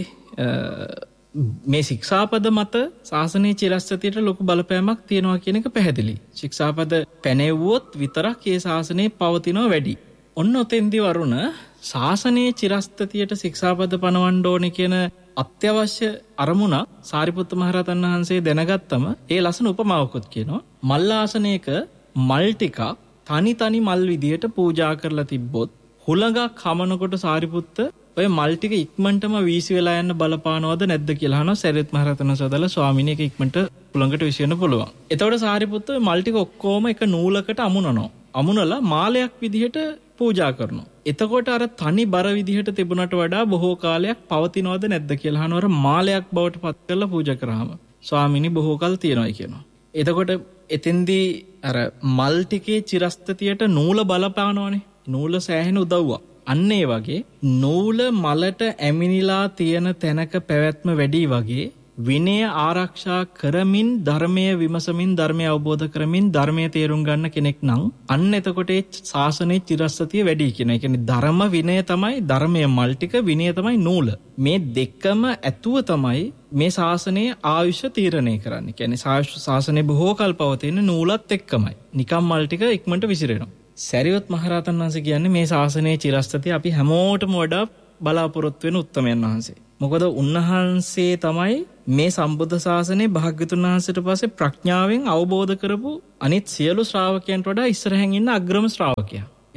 මේ ශික්ෂාපද මත ශාසනීය චිරස්ථිතියට ලොකු බලපෑමක් තියෙනවා කියන එක පැහැදිලි. ශික්ෂාපද පැනෙවුවොත් විතරක් ඒ ශාසනයේ පවතිනවා වැඩි. ඔන්න ඔතෙන්දි වරුණ ශාසනීය චිරස්ථිතියට ශික්ෂාපද පනවන්න ඕනේ කියන අත්‍යවශ්‍ය අරමුණ සාරිපුත්ත මහරහතන් වහන්සේ දැනගත්තම ඒ ලස්සන උපමාවකුත් කියනවා. මල් ආසනයක මල් ටිකක් තනි මල් විදියට පූජා කරලා තිබ්බොත් හුලඟක් හමනකොට සාරිපුත්ත ඔය මල් ටික ඉක්මනටම වීසි වෙලා යන්න බලපානවද නැද්ද කියලා අහනවා. සරියුත් මහරහතන් වහන්සේ ස්වාමීනි ඒක ඉක්මනට හුලඟට වීසි වෙන්න පුළුවන්. එතකොට සාරිපුත්ත මල් ටික ඔක්කොම එක නූලකට අමුණනවා. අමුණලා මාලයක් විදිහට පූජා කරනවා. එතකොට අර තනි බර විදිහට තිබුණට වඩා බොහෝ කාලයක් පවතිනවද නැද්ද කියලා අහනවර මාලයක් බවට පත් කරලා පූජා කරාම ස්වාමීනි බොහෝ කල් තියනවායි කියනවා. එතකොට එතෙන්දී අර මල් ටිකේ චිරස්ථිතියට නූල බලපානවනේ. නූල සෑහෙන උදව්වක්. අන්න ඒ වගේ නූල මලට ඇමිනිලා තියෙන තැනක පැවැත්ම වැඩි වගේ විනය ආරක්ෂා කරමින් ධර්මයේ විමසමින් ධර්මය අවබෝධ කරමින් ධර්මයේ තේරුම් ගන්න කෙනෙක් නම් අන්න එතකොට ඒ ශාසනයේ චිරස්ථිතිය වැඩි කියන. ඒ කියන්නේ ධර්ම විනය තමයි ධර්මයේ මල් ටික විනය තමයි නූල. මේ දෙකම ඇතුව තමයි මේ ශාසනයේ ආයුෂ තීරණය කරන්නේ. කියන්නේ ශාසනයේ බොහෝ කල් පවතින නූලත් එක්කමයි. නිකම් මල් ටික ඉක්මනට විසිරෙනවා. සරියුත් මහරහතන් වහන්සේ කියන්නේ මේ ශාසනයේ චිරස්ථිතිය අපි හැමෝටම වඩා බලාපොරොත්තු වෙන උත්තමයන් වහන්සේ. මොකද උන්වහන්සේ තමයි මේ සම්බුද්ධ ශාසනයේ භාග්‍යතුන් වහන්සේට පස්සේ ප්‍රඥාවෙන් අවබෝධ කරපු අනිත් සියලු ශ්‍රාවකයන්ට වඩා ඉස්සරහින් ඉන්න අග්‍රම ශ්‍රාවකයා.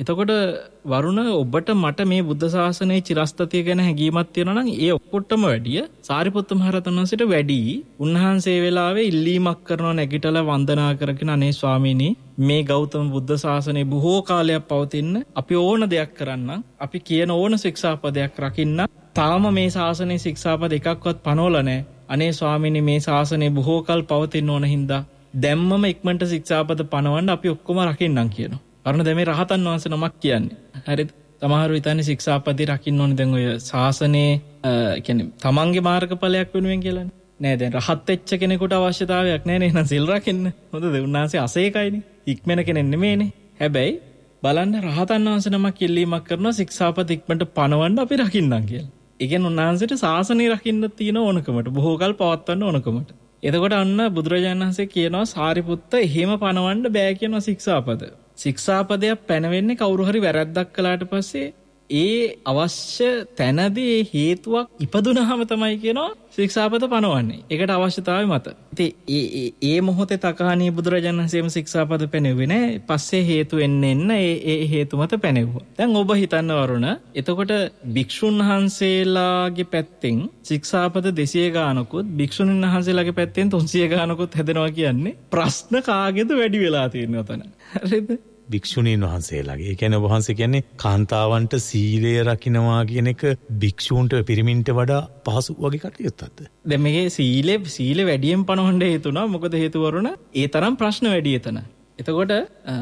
එතකොට වරුණ ඔබට මට මේ බුද්ධ ශාසනයේ චිරස්ථිතිය ගැන හැඟීමක් තියෙනවා නම් ඒ ඔක්කොටම වැඩිය සාරිපුත්ත මහ රහතන් වහන්සේට වැඩි උන්වහන්සේ වෙලාවේ ඉල්ලීමක් කරනවා නැගිටලා වන්දනා කරගෙන අනේ ස්වාමීනි මේ ගෞතම බුද්ධ ශාසනය බොහෝ කාලයක් පවතින්න අපි ඕන දෙයක් කරන්න අපි කියන ඕන ශික්ෂාපදයක් රකින්න තාම මේ ශාසනයේ ශික්ෂාපද එකක්වත් පනවලා නැහැ අනේ ස්වාමීනි මේ ශාසනය බොහෝ කල් පවතින්න ඕන හින්දා දැම්මම ඉක්මනට ශික්ෂාපද පනවන්න අපි ඔක්කොම රකින්නම් කියනවා. අරණ දැන් මේ රහතන් වහන්සේ නමක් කියන්නේ. හරිද? සමහරව හිතන්නේ ශික්ෂාපදේ රකින්න ඕනේ දැන් ඔය ශාසනයේ කියන්නේ තමන්ගේ මාර්ගඵලයක් වෙනුවෙන් කියලානේ. නෑ දැන් රහත් වෙච්ච කෙනෙකුට අවශ්‍යතාවයක් නෑ නේ නේද සිල් රකින්න. හොඳද? උන්වහන්සේ අසේකයිනේ. ඉක්මන කෙනෙක් නෙමෙයිනේ. හැබැයි බලන්න රහතන් වහන්සේ නමක් ඉල්ලීමක් කරනවා ශික්ෂාපද ඉක්මනට පනවන්න අපි රකින්නම් කියලා. ඒ කියන්නේ උන්වහන්සේට ශාසනය රකින්න තියෙන ඕනකමට බොහෝ කල් පවත්වන්න ඕනකමට. එතකොට අන්න බුදුරජාණන් වහන්සේ කියනවා සාරිපුත්ත එහෙම පනවන්න බෑ කියනවා ශික්ෂාපද. ශික්ෂාපදයක් පැනවෙන්නේ කවුරු හරි වැරද්දක් කළාට පස්සේ ඒ අවශ්‍ය තැනදී හේතුවක් ඉපදුනහම තමයි කියනවා ශික්ෂාපද පනවන්නේ. ඒකට අවශ්‍යතාවය මත. ඉතින් ඒ මොහොතේ තකහණී බුදුරජාණන් වහන්සේම ශික්ෂාපද පැනෙව්වේ නෑ. පස්සේ හේතු එන්න ඒ හේතු මත පැනෙව්වා. දැන් ඔබ හිතන්න වරුණ එතකොට භික්ෂුන් වහන්සේලාගේ පැත්තෙන් ශික්ෂාපද 200 ගානකුත් භික්ෂුණීන් වහන්සේලාගේ පැත්තෙන් 300 ගානකුත් හැදෙනවා කියන්නේ ප්‍රශ්න කාගේද වැඩි වෙලා තියෙනවා තන. හරිද? භික්ෂුණීන් වහන්සේලාගේ. ඒ කියන්නේ වහන්සේ කියන්නේ කාන්තාවන්ට සීලය රකින්නවා කියන එක භික්ෂූන්ට පිරිමින්ට වඩා පහසු වගේ කටයුත්තක්ද? දැන් මේකේ සීලෙ වැඩියෙන් පනවන්න හේතුණා. මොකද හේතුව වරුණ ඒ තරම් ප්‍රශ්න වැඩි එතන. එතකොට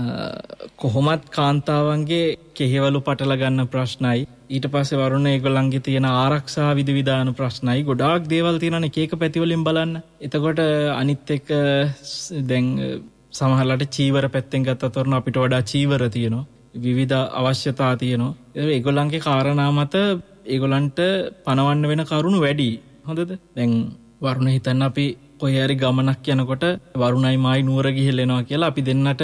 කොහොමත් කාන්තාවන්ගේ කෙහෙවලු පටල ගන්න ප්‍රශ්නයි ඊට පස්සේ වරුණ ඒගොල්ලන්ගේ තියෙන ආරක්ෂා විධි විධාන ප්‍රශ්නයි ගොඩාක් දේවල් තියෙනවානේ එක පැති වලින් බලන්න. එතකොට අනිත් එක දැන් සමහරලාට චීවර පැත්තෙන් ගත්තත් වරුණ අපිට වඩා චීවර තියෙනවා. විවිධ අවශ්‍යතා තියෙනවා. ඒගොල්ලන්ගේ කාරණා මත ඒගොල්ලන්ට පනවන්න වෙන කරුණු වැඩි. හොඳද? දැන් වරුණ හිතන්න අපි කොහේ හරි ගමනක් යනකොට වරුණයි මායි නුවර ගිහිල්ලා එනවා කියලා අපි දෙන්නට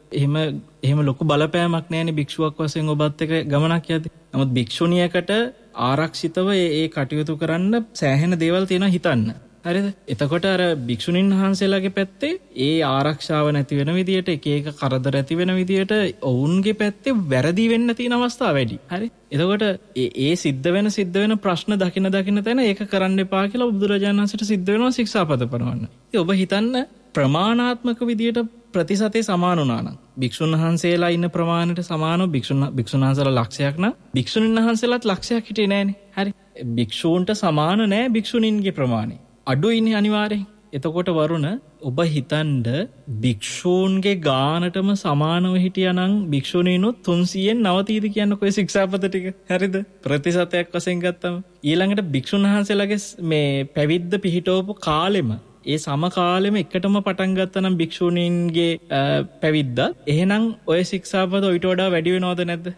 එහෙම ලොකු බලපෑමක් නැහැනේ භික්ෂුවක් වශයෙන් ඔබත් එක්ක ගමනක් යද්දී. නමුත් භික්ෂුණියකට ආරක්ෂිතව ඒ කටයුතු කරන්න සෑහෙන දේවල් තියෙනවා හිතන්න. හරිද? එතකොට අර භික්ෂුණීන් වහන්සේලාගේ පැත්තේ ඒ ආරක්ෂාව නැති වෙන විදියට එක කරදර ඇති වෙන විදියට ඔවුන්ගේ පැත්තේ වැරදි වෙන්න තියෙන අවස්ථා වැඩි. හරි? එතකොට ඒ සිද්ධ වෙන ප්‍රශ්න දකින තැන ඒක කරන්න එපා කියලා බුදුරජාණන් වහන්සේට සිද්ධ වෙනවා ශික්ෂාපද පනවන්න. ඉතින් ඔබ හිතන්න ප්‍රමාණාත්මක විදියට ප්‍රතිශතේ සමාන වුණා නම් භික්ෂුන් වහන්සේලා ඉන්න ප්‍රමාණයට සමානව භික්ෂුන් වහන්සේලා ලක්ෂයක් නම් භික්ෂුණීන් වහන්සේලාත් ලක්ෂයක් හිටියේ නෑනේ. හරි? භික්ෂූන්ට සමාන නෑ භික්ෂුණීන්ගේ ප්‍රමාණය. අඩුයිනේ අනිවාර්යෙන්. එතකොට වරුණ ඔබ හිතන්න භික්ෂූන්ගේ ගානටම සමානව හිටියානම් භික්ෂුණීනුත් 300න් නවතීද කියන්නේ කොයි ශික්ෂාපද ටික. හරිද? ප්‍රතිශතයක් වශයෙන් ගත්තම ඊළඟට භික්ෂුන් වහන්සේලාගේ මේ පැවිද්ද පිහිටවපු කාලෙම ඒ සම කාලෙම එකටම පටන් ගත්තා නම් භික්ෂුණීන්ගේ පැවිද්ද එහෙනම් ඔය ශික්ෂාපද ඊට වඩා වැඩි වෙනවද නැද්ද?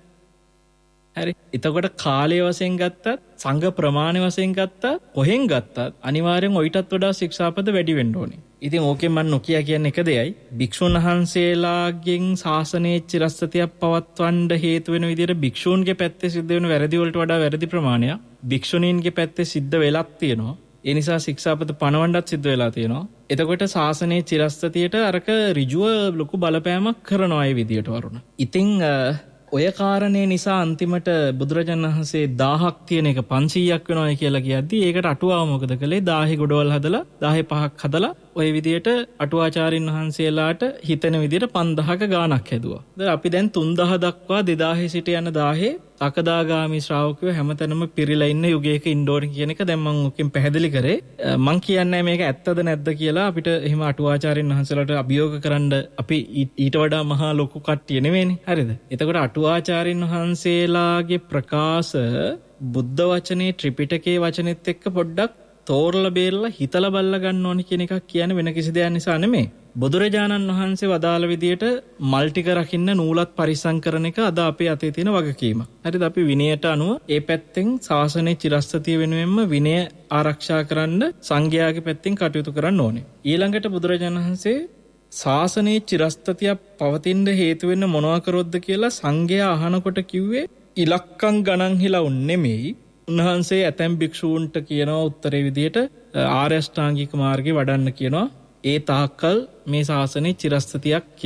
හරි. එතකොට කාලය වශයෙන් ගත්තත් සංඝ ප්‍රමාණය වශයෙන් ගත්තත් කොහෙන් ගත්තත් අනිවාර්යෙන් ඔයිටත් වඩා ශික්ෂාපද වැඩි වෙන්න ඕනේ. ඉතින් ඕකෙන් මම නොකිය කියන්නේ එක දෙයයි. භික්ෂුන් වහන්සේලාගෙන් ශාසනයේ චිරස්ථිතියක් පවත්වන්න හේතු වෙන විදිහට භික්ෂූන්ගේ පැත්තේ සිද්ධ වෙන වැරදි වලට වඩා වැරදි ප්‍රමාණයක් භික්ෂුණීන්ගේ පැත්තේ සිද්ධ වෙලක් තියෙනවා. ඒ නිසා ශික්ෂාපද පනවන්නත් සිද්ධ වෙලා තියෙනවා. එතකොට ශාසනයේ චිරස්ථිතියට අරක ඍජුව ලොකු බලපෑමක් කරනවා ඒ විදිහට වරුණ. ඉතින් ඔය කාරණේ නිසා අන්තිමට බුදුරජාණන් වහන්සේ 1000ක් තියෙන එක 500ක් වෙනවා කියලා කියද්දී ඒකට අටුවාව මොකද කළේ 1000 ගොඩවල් හදලා 10 5ක් හදලා ඔය විදියට අටුවාචාරින් වහන්සේලාට හිතෙන විදියට 5000ක ගාණක් හැදුවා. දැන් අපි දැන් 3000 දක්වා 2000 සිට යන 1000 සකදාගාමි ශ්‍රාවකයෝ හැමතැනම පිරීලා ඉන්න යුගයක ඉන්ඩෝර් කියන එක දැන් මම ඔකෙන් පැහැදිලි කරේ. මම කියන්නේ මේක ඇත්තද නැද්ද කියලා අපිට එහෙම අටුවාචාරින් වහන්සේලාට අභියෝග කරන්න අපි ඊට වඩා මහා ලොකු කට්ටිය නෙවෙයිනේ. හරිද? එතකොට අටුවාචාරින් වහන්සේලාගේ ප්‍රකාශ බුද්ධ වචනේ ත්‍රිපිටකයේ වචනෙත් එක්ක පොඩ්ඩක් තෝරලා බේරලා හිතලා බලලා ගන්න ඕනේ කියන එකක් කියන්නේ වෙන කිසි දෙයක් නිසා නෙමෙයි. බුදුරජාණන් වහන්සේ වදාළ විදියට මල් ටික රකින්න නූලත් පරිස්සම් කරන එක අද අපේ අතේ තියෙන වගකීම. හරිද? අපි විනයට අනුව ඒ පැත්තෙන් ශාසනයේ චිරස්ථිතිය වෙනුවෙන්ම විනය ආරක්ෂා කරන්න සංඝයාගේ පැත්තෙන් කටයුතු කරන්න ඕනේ. ඊළඟට බුදුරජාණන් වහන්සේ ශාසනයේ චිරස්ථිතිය පවතින්න හේතු වෙන්න මොනවා කරොත්ද කියලා සංඝයා අහනකොට කිව්වේ ඉලක්කම් ගණන් හිලවුන් නෙමෙයි. උන්වහන්සේ ඇතැම් භික්ෂූන්ට කියනවා උත්තරේ විදියට ආර්ය අෂ්ටාංගික මාර්ගේ වඩන්න කියනවා. ඒ තාක්කල් මේ ශාසනයේ චිරස්ථිතියක් කියනවා.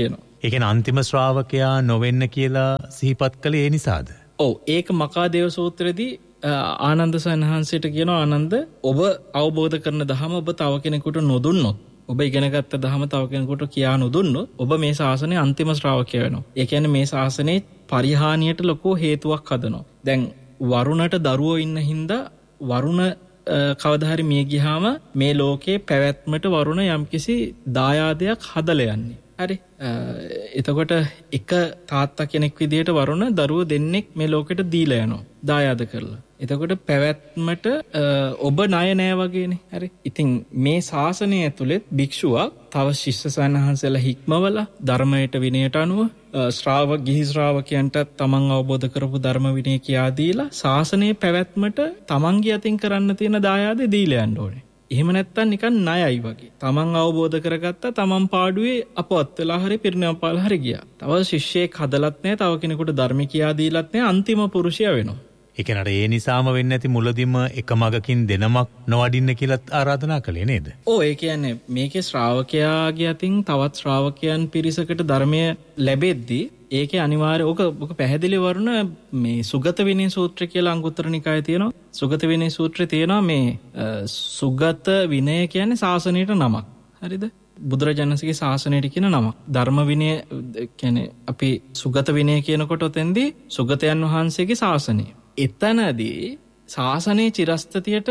ඒ කියන්නේ අන්තිම ශ්‍රාවකයා නොවෙන්න කියලා සිහිපත් කළේ ඒ නිසාද? ඔව් ඒක මකාදේව සූත්‍රයේදී ආනන්ද සන්හන්සේට කියනවා ආනන්ද ඔබ අවබෝධ කරන දහම ඔබ තව කෙනෙකුට නොදුන්නොත් ඔබ ඉගෙනගත්ත දහම තව කෙනෙකුට කියා නොදුන්නොත් ඔබ මේ ශාසනයේ අන්තිම ශ්‍රාවකයා වෙනවා. ඒ කියන්නේ මේ ශාසනයේ පරිහානියට ලොකු හේතුවක් හදනවා. දැන් වරුණට දරුවෝ ඉන්න හින්දා වරුණ කවදා හරි මිය ගියාම මේ ලෝකේ පැවැත්මට වරුණ යම්කිසි දායාදයක් හදලා යන්නේ. හරි. එතකොට එක තාත්තා කෙනෙක් විදියට වරුණ දරුවෝ දෙන්නෙක් මේ ලෝකෙට දීලා යනවා. දායාද කරලා. එතකොට පැවැත්මට ඔබ ණය නෑ වගේනේ. හරි. ඉතින් මේ ශාසනය ඇතුළෙත් භික්ෂුවක් තව ශිෂ්‍ය සන්හන්සලා හික්මවලා ධර්මයට විනයට අනුව ගිහි ශ්‍රාවකයන්ට තමන් අවබෝධ කරපු ධර්ම විනය කියා දීලා ශාසනයේ පැවැත්මට තමන්ගේ අතින් කරන්න තියෙන දායාදේ දීලා යන්න ඕනේ. එහෙම නැත්තම් නිකන් ණයයි වගේ. තමන් අවබෝධ කරගත්තා තමන් පාඩුවේ අපවත් වෙලා හරි පිරිනමන පාල හරි ගියා. තව ශිෂ්‍යයෙක් හදලත් නැහැ, තව කෙනෙකුට ධර්ම කියා දීලත් නැහැ, අන්තිම පුරුෂයා වෙනවා. ඒ කියන්නේ ඒ නිසාම වෙන්නේ නැති මුලදිම එක මගකින් දෙනමක් නොවඩින්න කියලාත් ආරාධනා කළේ නේද? ඔව් ඒ කියන්නේ මේකේ ශ්‍රාවකයාගේ අතින් තවත් ශ්‍රාවකයන් පිරිසකට ධර්මය ලැබෙද්දී ඒකේ අනිවාර්ය ඔක පැහැදිලි වරුණ මේ සුගත විනය සූත්‍රය කියලා අංගුත්තර නිකායේ තියෙනවා. සුගත විනය සූත්‍රයේ තියෙනවා මේ සුගත විනය කියන්නේ ශාසනයට නමක්. හරිද? බුදුරජාණන්සේගේ ශාසනයට කියන නමක්. ධර්ම විනය කියන්නේ අපි සුගත විනය කියනකොට ඔතෙන්දී සුගතයන් වහන්සේගේ ශාසනය. එතනදී ශාසනයේ චිරස්ථිතියට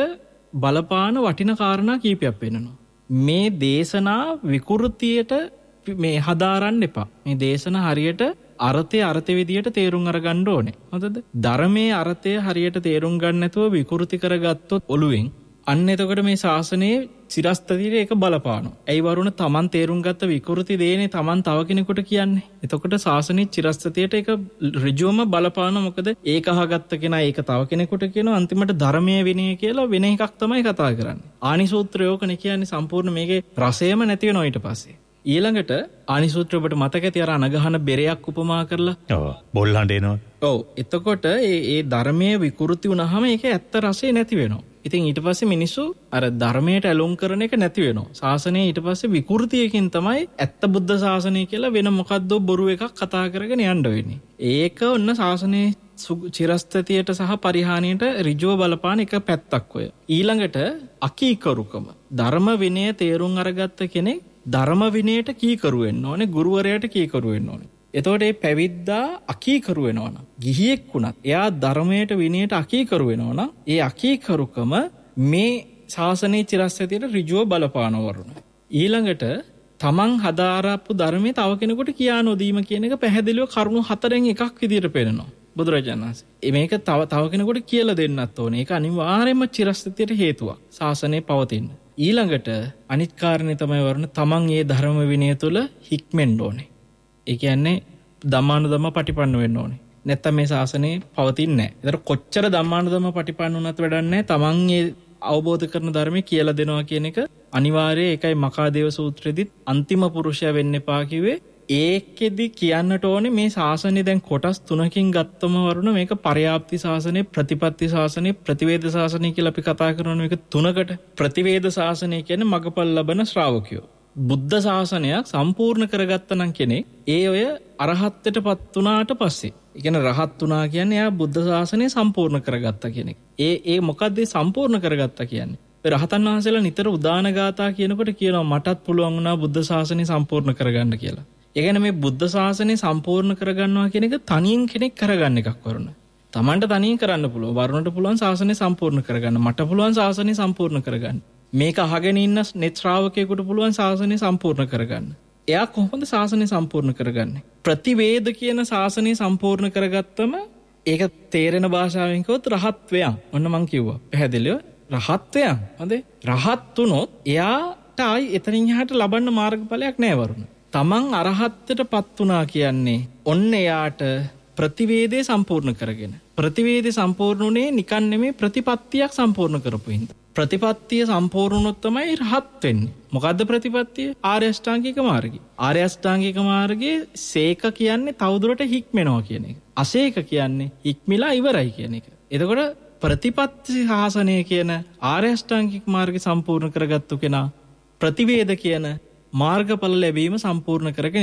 බලපාන වටින කාරණා කීපයක් වෙන්නනවා. මේ දේශනා විකෘතියට මේ හදාරන්න එපා. මේ දේශන හරියට අර්ථය විදියට තේරුම් අරගන්න ඕනේ. හොඳද? ධර්මයේ අර්ථය හරියට තේරුම් ගන්න නැතුව විකෘති කරගත්තොත් ඔළුවෙන් අන්න එතකොට මේ ශාසනයේ චිරස්ථිතියට ඒක බලපානවා. ඇයි වරුණ තමන් තේරුම් ගත්ත විකෘති දේනේ තමන් තව කෙනෙකුට කියන්නේ. එතකොට ශාසනයේ චිරස්ථිතියට ඒක ඍජුවම බලපානවා. මොකද ඒක අහගත්ත කෙනා ඒක තව කෙනෙකුට කියනවා. අන්තිමට ධර්මයේ විනය කියලා වෙන එකක් තමයි කතා කරන්නේ. ආනිසූත්‍රය ඕකනේ කියන්නේ සම්පූර්ණ මේකේ රසයම නැති වෙනවා ඊට පස්සේ. ඊළඟට ආනිසූත්‍රය ඔබට මතක ඇති අර අනගහන බෙරයක් උපමා කරලා. ඔව් බොල් හඬ එනවා. ඔව් එතකොට ඒ ධර්මයේ විකෘති වුණාම ඒකේ ඇත්ත රසය නැති වෙනවා. ඉතින් ඊට පස්සේ මිනිස්සු අර ධර්මයට ඇලුම් කරන එක නැති වෙනවා. ශාසනයේ ඊට පස්සේ විකෘතියකින් තමයි ඇත්ත බුද්ධ ශාසනය කියලා වෙන මොකද්ද බොරු එකක් කතා කරගෙන යන්න වෙන්නේ. ඒක ඔන්න ශාසනයේ චිරස්ථිතියට සහ පරිහානියට ඍජුව බලපාන එක පැත්තක් ඔය. ඊළඟට අකීකරුකම. ධර්ම විනය තේරුම් අරගත්ත කෙනෙක් ධර්ම විනයට කීකරු වෙන්න ඕනේ, ගුරුවරයාට කීකරු වෙන්න ඕනේ. එතකොට මේ පැවිද්දා අකීකරු වෙනවා නම්, ගිහියෙක් වුණත් එයා ධර්මයට විනයට අකීකරු වෙනවා නම්, ඒ අකීකරුකම මේ ශාසනයේ චිරස්ථිතියට ඍජුව බලපාන වරුණ. ඊළඟට තමන් හදාරපු ධර්මයේ තව කෙනෙකුට කියා නොදීම කියන එක පැහැදිලිව කරුණු 4න් එකක් විදියට පෙන්නනවා බුදුරජාණන් වහන්සේ. මේක තව කෙනෙකුට කියලා දෙන්නත් ඕනේ. ඒක අනිවාර්යයෙන්ම චිරස්ථිතියට හේතුවක් ශාසනයේ පවතින්න. ඊළඟට අනිත් කාරණේ තමයි වරුණ තමන් මේ ධර්ම විනය තුල හික්මෙන්න ඕනේ. ඒ කියන්නේ ධම්මානුධම්ම පටිපන්න වෙන්න ඕනේ. නැත්තම් මේ ශාසනය පවතින්නේ නැහැ. ඒතර කොච්චර ධම්මානුධම්ම පටිපන්න වුණත් වැඩක් නැහැ. තමන් මේ අවබෝධ කරන ධර්මයේ කියලා දෙනවා කියන එක අනිවාර්යයි. ඒකයි මකාදේව සූත්‍රෙදිත් අන්තිම පුරුෂයා වෙන්න එපා කිව්වේ. ඒකෙදි කියන්නට ඕනේ මේ ශාසනය දැන් කොටස් 3කින් ගත්තම වරුණ මේක පර්යාප්ති ශාසනය, ප්‍රතිපත්ති ශාසනය, ප්‍රතිවේද ශාසනය කියලා අපි කතා කරන මේක 3කට. ප්‍රතිවේද ශාසනය කියන්නේ මගපල් ලබන ශ්‍රාවකයෝ. බුද්ධ ශාසනයක් සම්පූර්ණ කරගත්ත නම් කෙනෙක් ඒ ඔය අරහත්ත්වයටපත් වුණාට පස්සේ, ඒ කියන්නේ රහත් වුණා කියන්නේ එයා බුද්ධ ශාසනය සම්පූර්ණ කරගත්ත කෙනෙක්. ඒ මොකද්ද සම්පූර්ණ කරගත්ත කියන්නේ? රහතන් වහන්සේලා නිතර උදාන ගාථා කියනකොට කියනවා මටත් පුළුවන් වුණා බුද්ධ ශාසනය සම්පූර්ණ කරගන්න කියලා. ඒ කියන්නේ මේ බුද්ධ ශාසනය සම්පූර්ණ කරගන්නවා කියන එක තනියෙන් කෙනෙක් කරගන්න එකක් වරුණ. Tamanට තනියෙන් කරන්න පුළුවන්. වරුණට පුළුවන් ශාසනය සම්පූර්ණ කරගන්න. මට පුළුවන් ශාසනය සම්පූර්ණ කරගන්න. මේක අහගෙන ඉන්න නෙත් ශ්‍රාවකයෙකුට පුළුවන් ශාසනය සම්පූර්ණ කරගන්න. එයා කොහොමද ශාසනය සම්පූර්ණ කරගන්නේ? ප්‍රතිවේද කියන ශාසනය සම්පූර්ණ කරගත්තම ඒක තේරෙන භාෂාවෙන් කිව්වොත් රහත් වේයන්. ඔන්න මං කිව්වා. පැහැදිලිව රහත් වේයන්. හොඳේ. රහත් වුණොත් එයාට ආයි එතනින් එහාට ලබන්න මාර්ගඵලයක් නැහැ වරුණ. තමන් අරහත්ත්වයටපත් වුණා කියන්නේ ඔන්න එයාට ප්‍රතිවේදේ සම්පූර්ණ කරගෙන. ප්‍රතිවේදේ සම්පූර්ණුනේ නිකන් නෙමෙයි ප්‍රතිපත්තියක් සම්පූර්ණ කරපු හින්දා. ප්‍රතිපත්තිය සම්පූර්ණ වුණොත් තමයි රහත් වෙන්නේ. මොකද්ද ප්‍රතිපත්තිය? ආර්ය අෂ්ටාංගික මාර්ගය. ආර්ය අෂ්ටාංගික මාර්ගයේ සේක කියන්නේ තවදුරට හික්මෙනවා කියන එක. අසේක කියන්නේ හික්මිලා ඉවරයි කියන එක. එතකොට ප්‍රතිපත්ති ශාසනය කියන ආර්ය අෂ්ටාංගික මාර්ගය සම්පූර්ණ කරගත්තු කෙනා ප්‍රතිවේද කියන මාර්ගඵල ලැබීම සම්පූර්ණ කරගෙන ඉවරයි.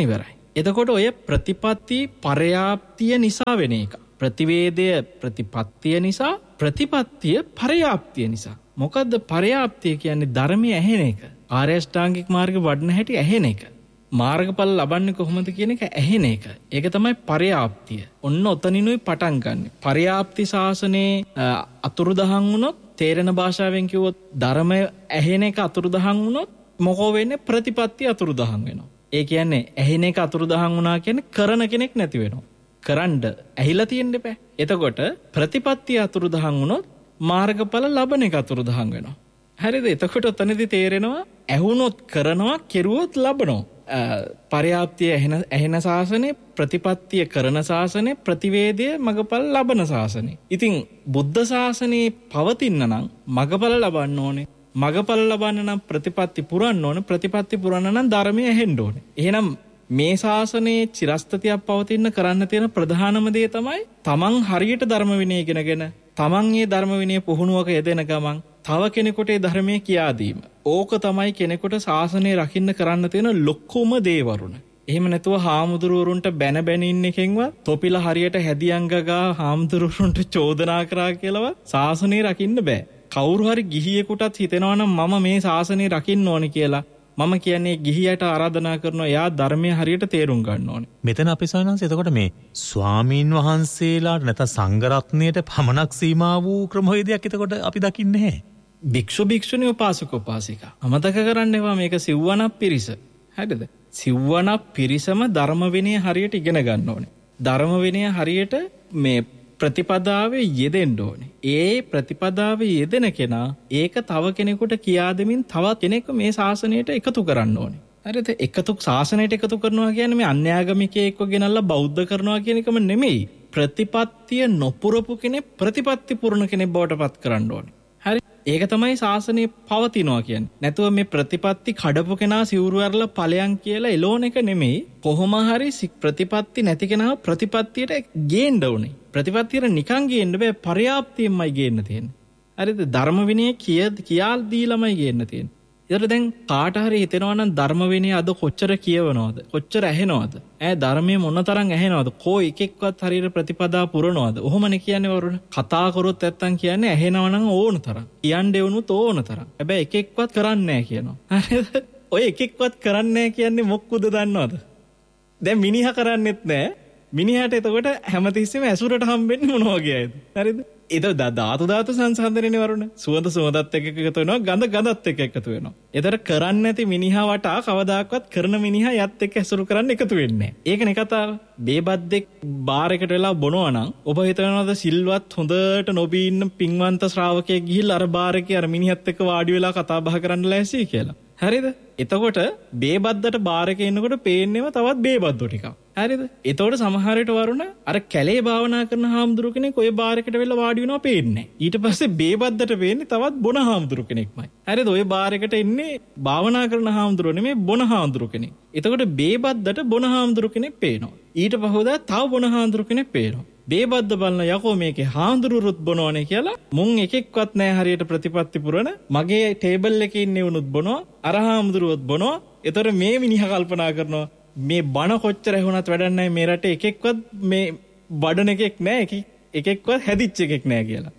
එතකොට ඔය ප්‍රතිපත්ති පර්යාප්තිය නිසා වෙන එක. ප්‍රතිවේදය ප්‍රතිපත්තිය නිසා, ප්‍රතිපත්තිය පර්යාප්තිය නිසා. මොකද්ද පර්යාප්තිය කියන්නේ? ධර්මයේ ඇහෙන එක. ආර්ය අෂ්ටාංගික මාර්ගේ වඩන හැටි ඇහෙන එක. මාර්ගඵල ලබන්නේ කොහොමද කියන එක ඇහෙන එක. ඒක තමයි පර්යාප්තිය. ඔන්න ඔතනිනුයි පටන් ගන්න. පර්යාප්ති ශාසනයේ අතුරුදහන් වුණොත්, තේරෙන භාෂාවෙන් කිව්වොත් ධර්මය ඇහෙන එක අතුරුදහන් වුණොත් මොකෝ වෙන්නේ? ප්‍රතිපත්තිය අතුරුදහන් වෙනවා. ඒ කියන්නේ ඇහෙන එක අතුරුදහන් වුණා කියන්නේ කරන කෙනෙක් නැති වෙනවා. කරන්න ඇහිලා තියෙන්න බෑ. එතකොට ප්‍රතිපත්තිය අතුරුදහන් වුණොත් මාර්ගඵල ලබන එක අතුරුදහන් වෙනවා. හරිද? එතකොට ඔතනදී තේරෙනවා ඇහුනොත් කරනවා, කෙරුවොත් ලබනවා. පර්යාප්තිය ඇහෙන ශාසනය, ප්‍රතිපත්තිය කරන ශාසනය, ප්‍රතිවේදය මගඵල ලබන ශාසනය. ඉතින් බුද්ධ ශාසනයේ පවතින්න නම් මගඵල ලබන්න ඕනේ. මගඵල ලබන්න නම් ප්‍රතිපත්ති පුරන්න ඕනේ. ප්‍රතිපත්ති පුරන්න නම් ධර්මය ඇහෙන්න ඕනේ. එහෙනම් මේ ශාසනයේ චිරස්ථිතියක් පවතින්න කරන්න තියෙන ප්‍රධානම දේ තමයි තමන් හරියට ධර්ම විනය ඉගෙනගෙන තමන් මේ ධර්ම විනය පුහුණුවක යෙදෙන ගමන් තව කෙනෙකුට ඒ ධර්මයේ කියා දීම. ඕක තමයි කෙනෙකුට ශාසනය රකින්න කරන්න තියෙන ලොකුම දේ වරුණ. එහෙම නැතුව හාමුදුරුවරුන්ට බැන බැන ඉන්න එකෙන්වත් තොපිල හරියට හැදියංගගා හාමුදුරුවරුන්ට චෝදනා කරා කියලාවත් ශාසනය රකින්න බෑ. කවුරු හරි ගිහියෙකුටත් හිතෙනවා නම් මම මේ ශාසනය රකින්න ඕනේ කියලා, මම කියන්නේ ගිහියට ආරාධනා කරනවා එයා ධර්මයේ හරියට තේරුම් ගන්න ඕනේ. මෙතන අපි සයනන්ස එතකොට මේ ස්වාමීන් වහන්සේලාට නැත්නම් සංඝ රත්නයට පමණක් සීමා වූ ක්‍රමවේදයක් එතකොට අපි දකින්නේ නැහැ. භික්ෂු භික්ෂුණී උපාසක උපාසිකා අමතක කරන්න එපා. මේක සිව්වනක් පිරිස. හරිද? සිව්වනක් පිරිසම ධර්ම විනය හරියට ඉගෙන ගන්න ඕනේ. ධර්ම විනය හරියට මේ ප්‍රතිපදාවේ යෙදෙන්න ඕනේ. ඒ ප්‍රතිපදාවේ යෙදෙන කෙනා ඒක තව කෙනෙකුට කියා දෙමින් තවත් කෙනෙක් මේ ශාසනයට එකතු කරන්න ඕනේ. හරිද? එකතු ශාසනයට එකතු කරනවා කියන්නේ මේ අන්‍යාගමිකයෙක්ව ගෙනල්ලා බෞද්ධ කරනවා කියන එකම නෙමෙයි. ප්‍රතිපත්තිය නොපුරපු කෙනෙක් ප්‍රතිපත්ති පුරණ කෙනෙක් බවට පත් කරන්න ඕනේ. හරි? ඒක තමයි ශාසනය පවතිනවා කියන්නේ. නැතුව මේ ප්‍රතිපත්ති කඩපු කෙනා සිවුරු ඇරලා ඵලයන් කියලා එළෝන එක නෙමෙයි. කොහොම හරි ප්‍රතිපත්ති නැති කෙනා ප්‍රතිපත්තියට ගේන්න ඕනේ. ප්‍රතිපත්තියට නිකන් ගේන්න බෑ, පර්යාප්තියෙන්මයි ගේන්න තියෙන්නේ. හරිද? ධර්ම විනය කියා දීලාමයි ගේන්න තියෙන්නේ. ඒතර දැන් කාට හරි හිතෙනවා නම් ධර්ම විනය අද කොච්චර කියවනවද? කොච්චර ඇහෙනවද? ධර්මයේ මොනතරම් ඇහෙනවද? කෝ එකෙක්වත් හරියට ප්‍රතිපදා පුරනවද? ඔහොමනේ කියන්නේ වරුණ. කතා කරොත් නැත්තම් කියන්නේ ඇහෙනවා නම් ඕන තරම්. කියන්නේ වුණොත් ඕන තරම්. හැබැයි එකෙක්වත් කරන්නේ නැහැ කියනවා. හරිද? ඔය එකෙක්වත් කරන්නේ නැහැ කියන්නේ මොක්කුද දන්නවද? දැන් මිනිහා කරන්නේත් නැහැ. මිනිහට එතකොට හැමතිස්සෙම ඇසුරට හම්බෙන්නේ මොන වගේ අයද? හරිද? ඒක ධාතු සංසන්දනයනේ වරුණ. සුවඳ සුවඳත් එක්ක එකතු වෙනවා, ගඳ ගඳත් එක්ක එකතු වෙනවා. ඒතර කරන්නේ නැති මිනිහා වටා කවදාකවත් කරන මිනිහා යත් එක්ක ඇසුරු කරන්න එකතු වෙන්නේ නැහැ. ඒකනේ කතාව. බේබද්දෙක් බාර් එකට වෙලා බොනවා නම් ඔබ හිතනවාද සිල්වත් හොඳට නොබී ඉන්න පින්වන්ත ශ්‍රාවකයෙක් ගිහිල්ලා අර බාර් එකේ අර මිනිහත් එක්ක වාඩි වෙලා කතා බහ කරන්න ලෑස්ති කියලා. හරිද? එතකොට බේබද්දට බාර් එකේ ඉන්නකොට පේන්නේම තවත් බේබද්දෝ ටිකක්. හරිද? එතකොට සමහර විට වරුණ අර කැලේ භාවනා කරන හාමුදුරු කෙනෙක් ඔය බාර් එකට වෙලා වාඩි වෙනවා පේන්නේ නැහැ. ඊට පස්සේ බේබද්දට වෙන්නේ තවත් බොන හාමුදුරු කෙනෙක්මයි. හරිද? ඔය බාර් එකට එන්නේ භාවනා කරන හාමුදුරුවෝ නෙමෙයි බොන හාමුදුරු කෙනෙක්. එතකොට බේබද්දට බොන හාමුදුරු කෙනෙක් පේනවා. ඊට පහුවදා තව බොන හාමුදුරු කෙනෙක් පේනවා. බේබද්ද බලන යකෝ මේකේ හාමුදුරුවොත් බොනවනේ කියලා මුන් එකෙක්වත් නැහැ හරියට ප්‍රතිපත්ති පුරන. මගේ ටේබල් එකේ ඉන්නේ වුණොත් බොනවා. අර හාමුදුරුවොත් බොනවා. ඒතර මේ මිනිහා කල්පනා කරනවා මේ බණ කොච්චර ඇහුණත් වැඩක් නැහැ, මේ රටේ එකෙක්වත් මේ වඩන එකෙක් නැහැ, එකෙක්වත් හැදිච්ච එකෙක් නැහැ කියලා.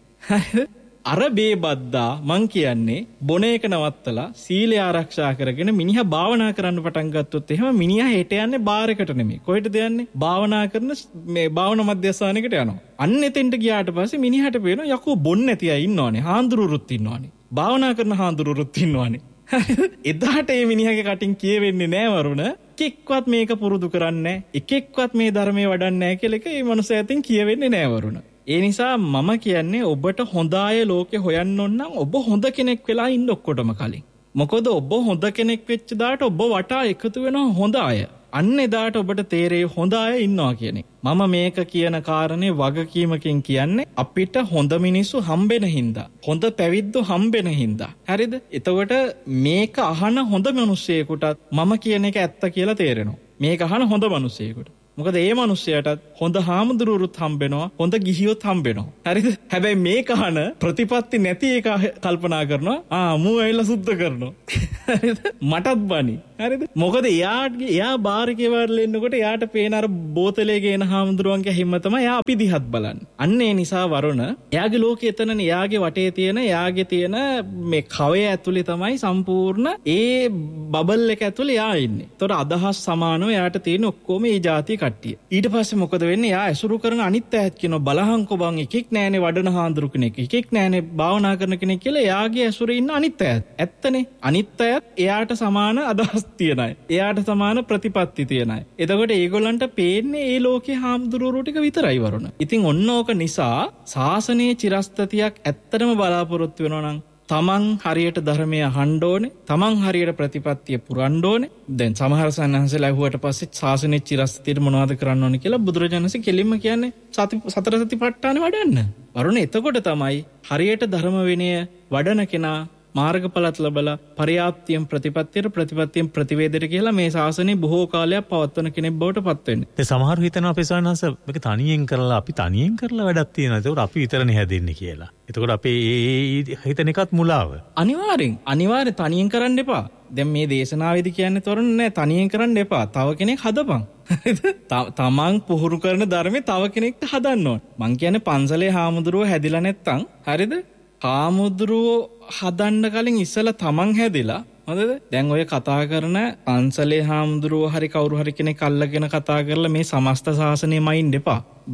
අර බේබද්දා මං කියන්නේ බොන එක නවත්තලා සීලය ආරක්ෂා කරගෙන මිනිහා භාවනා කරන්න පටන් ගත්තොත් එහෙම මිනිහා හෙට යන්නේ බාර් එකට නෙමෙයි. කොහෙටද යන්නේ? භාවනා කරන මේ භාවනා මධ්‍යස්ථානයකට යනවා. අන්න එතෙන්ට ගියාට පස්සේ මිනිහාට පේනවා යකෝ බොන්නේ නැති අය ඉන්නවනේ, හාමුදුරුවොත් ඉන්නවනේ, භාවනා කරන හාමුදුරුවොත් ඉන්නවනේ. එදාට මේ මිනිහාගේ කටින් කියවෙන්නේ නෑ වරුණ. එකෙක්වත් මේක පුරුදු කරන්නේ නැහැ, එකෙක්වත් මේ ධර්මයේ වඩන්නේ නැහැ කියලා එක මේ මනුස්සයා අතින් කියවෙන්නේ නෑ වරුණ. ඒ නිසා මම කියන්නේ ඔබට හොඳ අය ලෝකේ හොයන්න ඕන නම් ඔබ හොඳ කෙනෙක් වෙලා ඉන්න ඔක්කොටම කලින්. මොකද ඔබ හොඳ කෙනෙක් වෙච්ච දාට ඔබ වටා එකතු වෙනවා හොඳ අය. අන්න එදාට ඔබට තේරෙයි හොඳ අය ඉන්නවා කියන එක. මම මේක කියන කාරණේ වගකීමකින් කියන්නේ අපිට හොඳ මිනිස්සු හම්බෙන හින්දා, හොඳ පැවිද්දෝ හම්බෙන හින්දා. හරිද? එතකොට මේක අහන හොඳ මිනිස්සෙකුටත් මම කියන එක ඇත්ත කියලා තේරෙනවා. මේක අහන හොඳ මිනිස්සෙකුට. මොකද ඒ මිනිස්සයාටත් හොඳ හාමුදුරුවොත් හම්බෙනවා, හොඳ ගිහියොත් හම්බෙනවා. හරිද? හැබැයි මේක අහන ප්‍රතිපත්ති නැති එක කල්පනා කරනවා. මූ ඇවිල්ලා සුද්ධ කරනවා. මටත් බනි. හරිද? මොකද එයා බාරකේ වරලා ඉන්නකොට එයාට පේන අර බෝතලේ ගේන හාමුදුරුවන්ගේ හිම්ම තමයි එයා අපි දිහත් බලන්නේ. අන්න ඒ නිසා වරුණ එයාගේ ලෝකයේ එතනනේ එයාගේ වටේ තියෙන එයාගේ තියෙන මේ කවය ඇතුලේ තමයි සම්පූර්ණ ඒ බබල් එක ඇතුලේ එයා ඉන්නේ. ඒතකොට අදහස් සමානව එයාට තියෙන ඔක්කොම ඒ જાති කට්ටිය. ඊට පස්සේ මොකද වෙන්නේ? එයා ඇසුරු කරන අනිත් අයත් කියනවා බලහංකො බං එකෙක් නෑනේ වඩන හාමුදුරු කෙනෙක්. එකෙක් නෑනේ භාවනා කරන කෙනෙක් කියලා එයාගේ ඇසුරේ ඉන්න අනිත් අයත්. ඇත්තනේ. අනිත් අයත් එයාට සමාන අදහස් තියන අය. එයාට සමාන ප්‍රතිපත්ති තියන අය. එතකොට ඒගොල්ලන්ට පේන්නේ ඒ ලෝකේ හාමුදුරුවෝ ටික විතරයි වරුණ. ඉතින් ඔන්න ඕක නිසා ශාසනයේ චිරස්තතියක් ඇත්තටම බලාපොරොත්තු වෙනවා නම් තමන් හරියට ධර්මය අහන්න ඕනේ. තමන් හරියට ප්‍රතිපත්තිය පුරන්න ඕනේ. දැන් සමහර සන්නහසලා ඇහුවට පස්සේ ශාසනයේ චිරස්තතියට මොනවද කරන්න ඕනේ කියලා බුදුරජාණන් වහන්සේ කෙලින්ම කියන්නේ සතර සතිපට්ඨානෙ වඩන්න. වරුණ එතකොට තමයි හරියට ධර්ම විනය වඩන කෙනා මාර්ගඵලත් ලැබලා පරියාප්තියෙන් ප්‍රතිපත්තියෙන් ප්‍රතිවේදයට කියලා මේ ශාසනය බොහෝ කාලයක් පවත්වන කෙනෙක් බවට පත් වෙන්නේ. ඒ සමහරු හිතනවා අපේ සවනහස මේක තනියෙන් කරලා අපි තනියෙන් කරලා වැඩක් තියෙනවා. ඒකට අපි විතරනේ හැදෙන්නේ කියලා. එතකොට අපේ ඒ හිතන එකත් මුලාව. අනිවාර්යෙන් තනියෙන් කරන්න එපා. දැන් මේ දේශනාවේදී කියන්නේ තොරණ නෑ තනියෙන් කරන්න එපා. තව කෙනෙක් හදපන්. තමන් පුහුණු කරන ධර්මේ තව කෙනෙක්ට හදන්න ඕන. මං කියන්නේ පන්සලේ හාමුදුරුවෝ හැදිලා නැත්තම් හරිද? හාමුදුරුවෝ හදන්න කලින් ඉස්සලා තමන් හැදිලා හොඳද? දැන් ඔය කතා කරන පන්සලේ හාමුදුරුවෝ හරි කවුරු හරි කෙනෙක් අල්ලගෙන කතා කරලා මේ සමස්ත ශාසනයම අයින් දෙපා.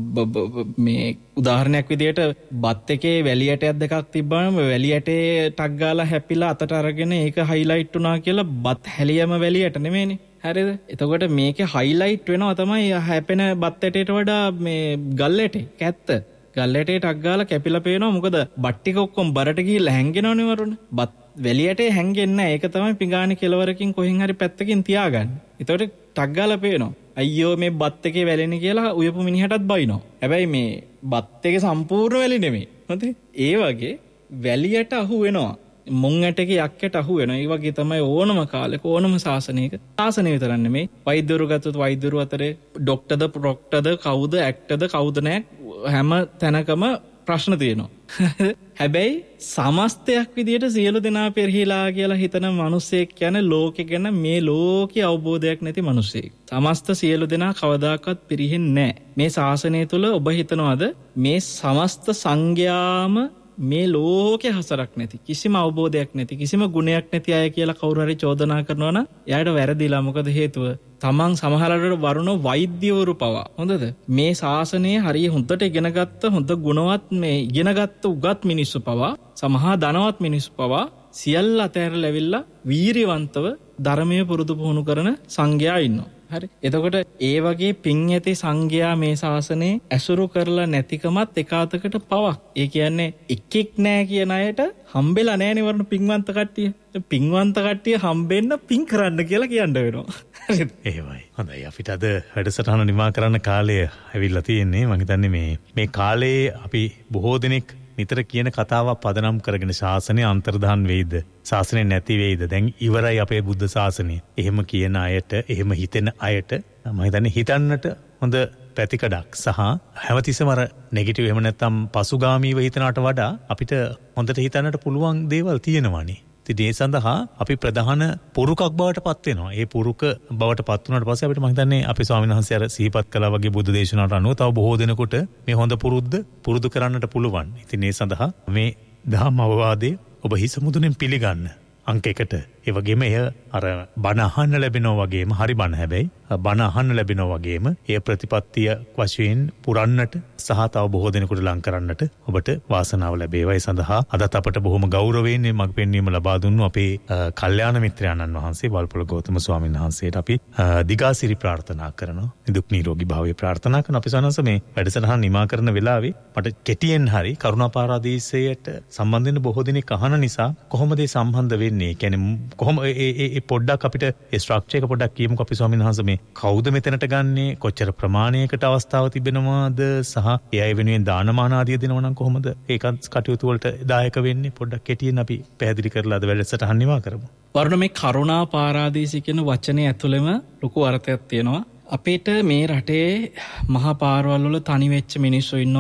මේ උදාහරණයක් විදියට බත් එකේ වැලි ඇටයක් දෙකක් තිබ්බම වැලි ඇටේ ටක් ගාලා හැපිලා අතට අරගෙන ඒක හයිලයිට් වුණා කියලා බත් හැලියම වැලි ඇට නෙමෙයිනේ. හරිද? එතකොට මේකේ හයිලයිට් වෙනවා තමයි හැපෙන බත් ඇටේට වඩා මේ ගල් ඇටේ කැත්ත. ගල්ලටේ ටක් ගාලා කැපිලා පේනවා. මොකද බත් ටික ඔක්කොම බරට ගිහිල්ලා හැංගෙනවනේ වරුණ. බත් වැලියටේ හැංගෙන්නේ නැහැ. ඒක තමයි පිඟානේ කෙලවරකින් කොහෙන් හරි පැත්තකින් තියාගන්න. ඒතකොට ටක් ගාලා පේනවා. අයියෝ මේ බත් එකේ වැලෙන්නේ කියලා උයපු මිනිහටත් බයිනවා. හැබැයි මේ බත් එකේ සම්පූර්ණ වැලි නෙමෙයි. හොඳේ. ඒ වගේ වැලියට අහු වෙනවා. මුං ඇටකේ යක්කට අහු වෙනවා. ඒ වගේ තමයි ඕනම කාලෙක ඕනම ශාසනයක ශාසනය විතරක් නෙමෙයි. වෛද්‍යවරු ගත්තොත් වෛද්‍යවරු අතරේ ඩොක්ටර්ද ප්‍රොක්ටර්ද කවුද ඇක්ටර්ද කවුද නැහැ හැම තැනකම ප්‍රශ්න තියෙනවා. හැබැයි සමස්තයක් විදියට සියලු දෙනා පෙරහිලා කියලා හිතන මිනිස්සෙක් කියන්නේ ලෝකෙ ගැන මේ ලෝකේ අවබෝධයක් නැති මිනිස්සෙක්. සමස්ත සියලු දෙනා කවදාකවත් පිරිහෙන්නේ නැහැ. මේ ශාසනය තුල ඔබ හිතනවාද මේ සමස්ත සංඝයාම මේ ලෝකේ හසරක් නැති කිසිම අවබෝධයක් නැති කිසිම ගුණයක් නැති අය කියලා කවුරු හරි චෝදනා කරනවා නම් එයාට වැරදිලා. මොකද හේතුව තමන් සමහරවල්ට වරුණ වෛද්‍යවරු පවා හොඳද මේ ශාසනයේ හරිය හොඳට ඉගෙනගත්ත හොඳ ගුණවත් මේ ඉගෙනගත්ත උගත් මිනිස්සු පවා සමහා ධනවත් මිනිස්සු පවා සියල්ල අතහැරලා ඇවිල්ලා වීරියවන්තව ධර්මයේ පුරුදු පුහුණු කරන සංඝයා ඉන්නවා. හරි. එතකොට ඒ වගේ පින් ඇති සංඝයා මේ ශාසනයේ ඇසුරු කරලා නැතිකමත් එකාතකට පවක්. ඒ කියන්නේ එක්ෙක් නෑ කියන අයට හම්බෙලා නෑනේ වරණ පින්වන්ත කට්ටිය. පින්වන්ත කට්ටිය හම්බෙන්න පින් කරන්න කියලා කියන්න වෙනවා. හරිද? එහෙමයි. හොඳයි. අපිට අද වැඩසටහන නිමා කරන්න කාලය ඇවිල්ලා තියෙන්නේ. මම හිතන්නේ මේ කාලේ අපි බොහෝ දෙනෙක් නිතර කියන කතාවක් පදනම් කරගෙන ශාසනය අන්තර්ධාන වෙයිද? ශාසනය නැති වෙයිද? දැන් ඉවරයි අපේ බුද්ධ ශාසනය. එහෙම කියන අයට, එහෙම හිතෙන අයට මම හිතන්නේ හිතන්නට හොඳ පැතිකඩක් සහ හැමතිස්සම අර නෙගටිව් එහෙම නැත්නම් පසුගාමීව හිතනකට වඩා අපිට හොඳට හිතන්නට පුළුවන් දේවල් තියෙනවානේ. ඉතින් ඒ සඳහා අපි ප්‍රධාන පුරුකක් බවට පත් වෙනවා. ඒ පුරුක බවට පත් වුණාට පස්සේ අපිට මම හිතන්නේ අපේ ස්වාමීන් වහන්සේ අර සිහිපත් කළා වගේ බුද්ධ දේශනාවට අනුව තව බොහෝ දෙනෙකුට මේ හොඳ පුරුදු කරන්නට පුළුවන්. ඉතින් ඒ සඳහා මේ ධම්ම අවවාදයේ ඔබ හිස මුදුනෙන් පිළිගන්න අංක 1ට ඒ වගේම එය අර බණ අහන්න ලැබෙනවා වගේම හරි බණ හැබැයි බණ අහන්න ලැබෙනවා වගේම ඒ ප්‍රතිපත්තිය වශයෙන් පුරන්නට සහ තව බොහෝ දෙනෙකුට ලං කරන්නට ඔබට වාසනාව ලැබේවා. ඒ සඳහා අදත් අපට බොහොම ගෞරවයෙන් මේ මඟ පෙන්වීම ලබා දුන්නු අපේ කල්යාණ මිත්‍රයන්න් වහන්සේ වල්පොළ ගෞතම ස්වාමීන් වහන්සේට අපි දිගාසිරි ප්‍රාර්ථනා කරනවා. නිදුක් නිරෝගී භාවය ප්‍රාර්ථනා කරන අපි සනස මේ වැඩසටහන නිමා කරන වෙලාවේ මට කෙටියෙන් හරි කරුණාපාරාදීසයට සම්බන්ධ වෙන බොහෝ දෙනෙක් අහන නිසා කොහොමද ඒ සම්බන්ධ වෙන්නේ? කියන්නේ කොහොම ඒ පොඩ්ඩක් අපිට ඒ ස්ට්‍රක්චර් එක පොඩ්ඩක් කියමුකෝ අපි ස්වාමීන් වහන්සේ මේ කවුද මෙතනට ගන්නෙ? කොච්චර ප්‍රමාණයකට අවස්ථාව තිබෙනවද? සහ ඒ අය වෙනුවෙන් දානමාන ආදිය දෙනවා නම් කොහොමද ඒකත් කටයුතු වලට දායක වෙන්නේ? පොඩ්ඩක් කෙටියෙන් අපි පැහැදිලි කරලා අද වැඩසටහන නිමා කරමු. වරුණ මේ කරුණා පාරාදීසි කියන වචනේ ඇතුළෙම ලොකු අර්ථයක් තියෙනවා. අපිට මේ රටේ මහා පාරවල් වල තනි වෙච්ච මිනිස්සු ඉන්නවා.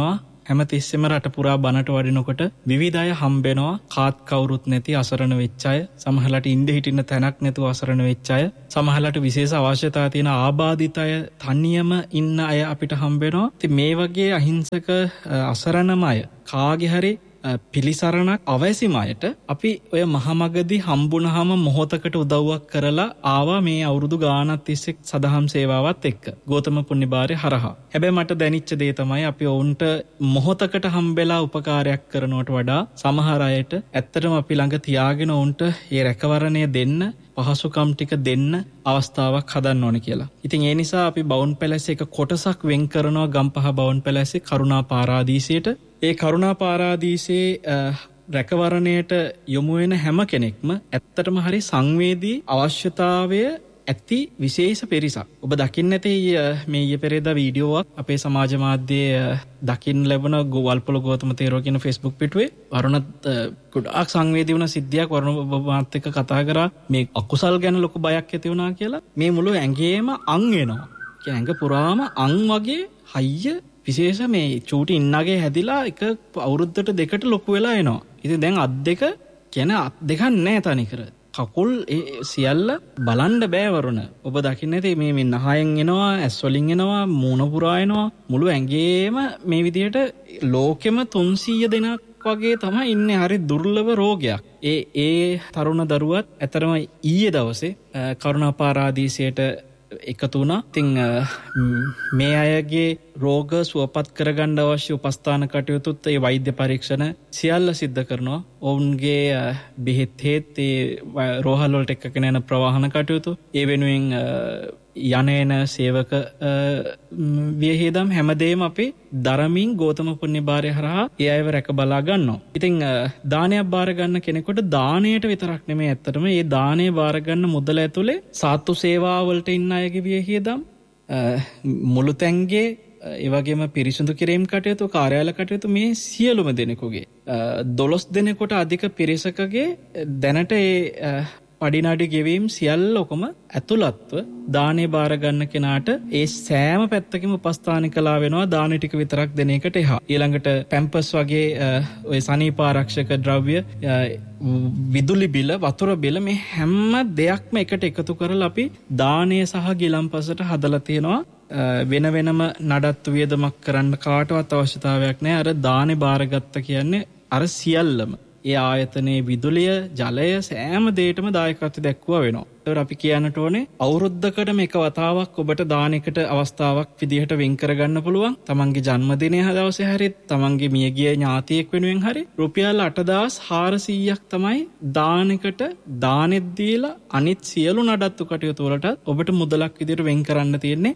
හැමතිස්සෙම රට පුරා බනට වඩිනකොට විවිධ අය හම්බෙනවා. කාත් කවුරුත් නැති අසරණ වෙච්ච අය, සමහරලාට ඉඳ හිටින්න තැනක් නැතුව අසරණ වෙච්ච අය, සමහරලාට විශේෂ අවශ්‍යතා තියෙන ආබාධිත අය, තනියම ඉන්න අය අපිට හම්බෙනවා. ඉතින් මේ වගේ අහිංසක අසරණම අය කාගේ හරි පිළිසරණක් අවැසිම අයට අපි ඔය මහමගදී හම්බුනහම මොහොතකට උදව්වක් කරලා ආවා මේ අවුරුදු ගානක් තිස්සේ සදහම් සේවාවත් එක්ක ගෞතම පුණ්‍යභාරය හරහා. හැබැයි මට දැනෙච්ච දේ තමයි අපි ඔවුන්ට මොහොතකට හම්බෙලා උපකාරයක් කරනවට වඩා සමහර අයට ඇත්තටම අපි ළඟ තියාගෙන ඔවුන්ට මේ රැකවරණය දෙන්න, පහසුකම් ටික දෙන්න අවස්ථාවක් හදන්න ඕනේ කියලා. ඉතින් ඒ නිසා අපි බවුන් පැලැස්සේ එක කොටසක් වෙන් කරනවා ගම්පහ බවුන් පැලැස්සේ කරුණා පාරාදීසයට. ඒ කරුණා පාරාදීසයේ රැකවරණයට යොමු වෙන හැම කෙනෙක්ම ඇත්තටම හරි සංවේදී අවශ්‍යතාවය ඇති විශේෂ පිරිසක්. ඔබ දකින්න ඇති මේ ඊයේ පෙරේදා වීඩියෝවක් අපේ සමාජ මාධ්‍යයේ දකින්න ලැබුණ වල්පොල ගෞතම තේරෝ කියන Facebook පිටුවේ වරුණත් ගොඩාක් සංවේදී වුණ සිද්ධියක් වරුණ ඔබ මාත් එක්ක කතා කරා. මේ අකුසල් ගැන ලොකු බයක් ඇති වුණා කියලා. මේ මුළු ඇඟේම අං වෙනවා. ඇඟ පුරාම අං වගේ හයිය විශේෂ මේ චූටි ඉන්නගේ හැදිලා එක අවුරුද්දට දෙකට ලොකු වෙලා එනවා. ඉතින් දැන් අත් දෙක කියන අත් දෙකක් නැහැ තනිකර. කකුල් සියල්ල බලන්න බෑ වරුණ. ඔබ දකින්න ඇති මේ නහයෙන් එනවා, ඇස් වලින් එනවා, මූණ පුරා එනවා. මුළු ඇඟේම මේ විදිහට ලෝකෙම 300 දෙනෙක් වගේ තමයි ඉන්නේ. හරි දුර්ලභ රෝගයක්. ඒ තරුණ දරුවත් ඇතරම ඊයේ දවසේ කරුණා පාරාදීසයට එකතු වුණා. ඉතින් මේ අයගේ රෝග සුවපත් කරගන්න අවශ්‍ය උපස්ථාන කටයුතුත් ඒ වෛද්‍ය පරීක්ෂණ සියල්ල සිද්ධ කරනවා. ඔවුන්ගේ බෙහෙත් හේත් ඒ රෝහල් වලට එක්කගෙන යන ප්‍රවාහන කටයුතු, ඒ වෙනුවෙන් යනේන සේවක වියහියදම් හැමදේම අපි දරමින් ගෞතම පුණ්‍යභාරය හරහා ඒ අයව රැක බලා ගන්නවා. ඉතින් දානයක් බාර ගන්න කෙනෙකුට දාණයට විතරක් නෙමෙයි ඇත්තටම මේ දාණය බාර ගන්න මුදල ඇතුලේ සාත්තු සේවා වලට ඉන්න අයගේ වියහියදම් මුළු තැන්ගේ ඒ වගේම පිරිසිදු කිරීම කටයුතු, කාර්යාල කටයුතු මේ සියලුම දෙනෙකුගේ 12 දෙනෙකුට අධික පිරිසකගේ දැනට ඒ පඩිනඩි ගෙවීම් සියල්ලකම ඇතුළත්ව දානේ බාර ගන්න කෙනාට ඒ සෑම පැත්තකම උපස්ථාන කළා වෙනවා. දාන ටික විතරක් දෙන එකට එහා. ඊළඟට පැම්පස් වගේ ඔය සනීප ආරක්ෂක ද්‍රව්‍ය, විදුලි බිල, වතුර බිල මේ හැම දෙයක්ම එකට එකතු කරලා අපි දානය සහ ගිලන්පසට හදලා තියෙනවා. වෙන වෙනම නඩත්තු වියදමක් කරන්න කාටවත් අවශ්‍යතාවයක් නැහැ. අර දානේ බාරගත්ත කියන්නේ අර සියල්ලම ඒ ආයතනයේ විදුලිය, ජලය සෑම දෙයකටම දායකත්වය දක්වුවා වෙනවා. ඒතර අපි කියන්නට ඕනේ අවුරුද්දකට මේක වතාවක් ඔබට දානෙකට අවස්ථාවක් විදිහට වෙන් කරගන්න පුළුවන්. තමන්ගේ ජන්මදිනය දවසේ හරි, තමන්ගේ මියගිය ඥාතියෙක් වෙනුවෙන් හරි රුපියල් 8400ක් තමයි දානෙකට දානෙත් දීලා අනිත් සියලු නඩත්තු කටයුතු වලට ඔබට මුදලක් විදිහට වෙන් කරන්න තියෙන්නේ.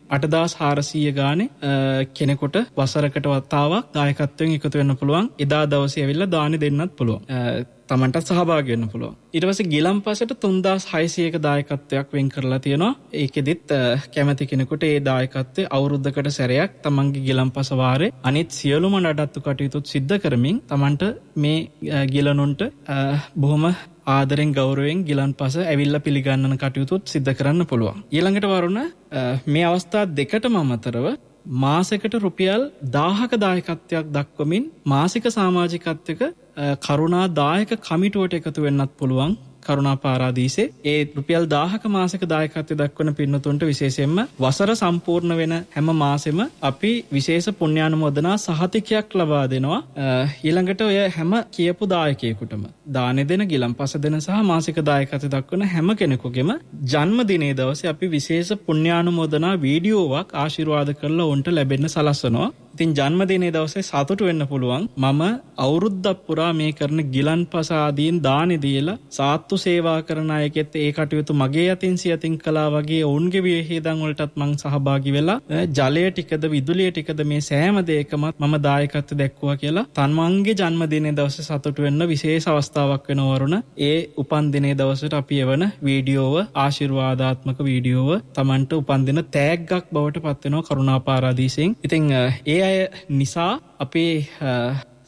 8400 ගානේ කෙනෙකුට වසරකට වතාවක් දායකත්වයෙන් එකතු වෙන්න පුළුවන්. එදා දවසේ ඇවිල්ලා දානෙ දෙන්නත් පුළුවන්. තමන්ට සහභාගී වෙන්න පුළුවන්. ඊට පස්සේ ගිලන්පසට 3600ක දායකත්වයක් වෙන් කරලා තියෙනවා. ඒකෙදිත් කැමති කෙනෙකුට ඒ දායකත්වය අවුරුද්දකට සැරයක් තමන්ගේ ගිලන්පස වාරේ අනිත් සියලුම නඩත්තු කටයුතුත් සිද්ධ කරමින් තමන්ට මේ ගිලනුන්ට බොහොම ආදරෙන් ගෞරවයෙන් ගිලන්පස ඇවිල්ලා පිළිගන්නන කටයුතුත් සිද්ධ කරන්න පුළුවන්. ඊළඟට වරුණ මේ අවස්ථා දෙකටම අමතරව මාසෙකට රුපියල් 1000ක දායකත්වයක් දක්වමින් මාසික සමාජිකත්වයක කරුණා දායක කමිටුවට එකතු වෙන්නත් පුළුවන්. කරුණා පාරාදීසේ ඒ රුපියල් 1000ක මාසික දායකත්වය දක්වන පින්නතුන්ට විශේෂයෙන්ම වසර සම්පූර්ණ වෙන හැම මාසෙම අපි විශේෂ පුණ්‍යානුමෝදනා සහතිකයක් ලබා දෙනවා. ඊළඟට ඔය හැම කියපු දායකයෙකුටම දානෙ දෙන, ගිලන්පස දෙන සහ මාසික දායකත්වය දක්වන හැම කෙනෙකුගේම ජන්මදිනයේ දවසේ අපි විශේෂ පුණ්‍යානුමෝදනා වීඩියෝවක් ආශිර්වාද කරලා උන්ට ලැබෙන්න සලස්වනවා. ඉතින් ජන්මදිනයේ දවසේ සතුටු වෙන්න පුළුවන්. මම අවුරුද්දක් පුරා මේ කරන ගිලන්පස ආදීන් දානෙ දීලා සාත්තු සේවා කරන අයගෙත් ඒ කටයුතු මගේ අතින් සියතින් කළා වගේ ඔවුන්ගේ වියහියදම් වලටත් මං සහභාගී වෙලා ජලය ටිකද විදුලිය ටිකද මේ සෑම දෙයකම මම දායකත්වය දැක්වුවා කියලා තමන්ගේ ජන්මදිනයේ දවසේ සතුටු වෙන්න විශේෂ අවස්ථාවක් වෙනවා වරුණ. ඒ උපන්දිනයේ දවසට අපි එවන වීඩියෝව, ආශිර්වාදාත්මක වීඩියෝව තමන්ට උපන්දින තෑග්ගක් බවට පත් වෙනවා කරුණා පාරාදීසෙන්. ඉතින් ඒ අය නිසා අපේ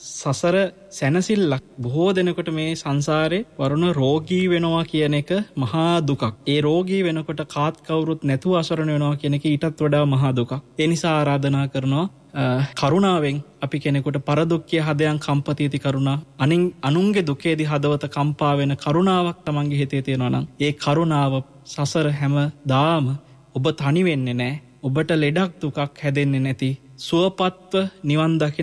සසර සැනසිල්ලක්. බොහෝ දෙනකොට මේ සංසාරේ වරුණ රෝගී වෙනවා කියන එක මහා දුකක්. ඒ රෝගී වෙනකොට කාත් කවුරුත් නැතුව අසරණ වෙනවා කියන එක ඊටත් වඩා මහා දුකක්. ඒ නිසා ආරාධනා කරනවා කරුණාවෙන් අපි කෙනෙකුට පරදුක්ඛය හදයන් කම්පතිති කරුණා අනුන්ගේ දුකේදී හදවත කම්පා වෙන කරුණාවක් තමන්ගේ හිතේ තියෙනවා නම් ඒ කරුණාව සසර හැමදාම ඔබ තනි වෙන්නේ නැහැ. ඔබට ලෙඩක් දුකක් හැදෙන්නේ නැති සුවපත්ව නිවන් දකින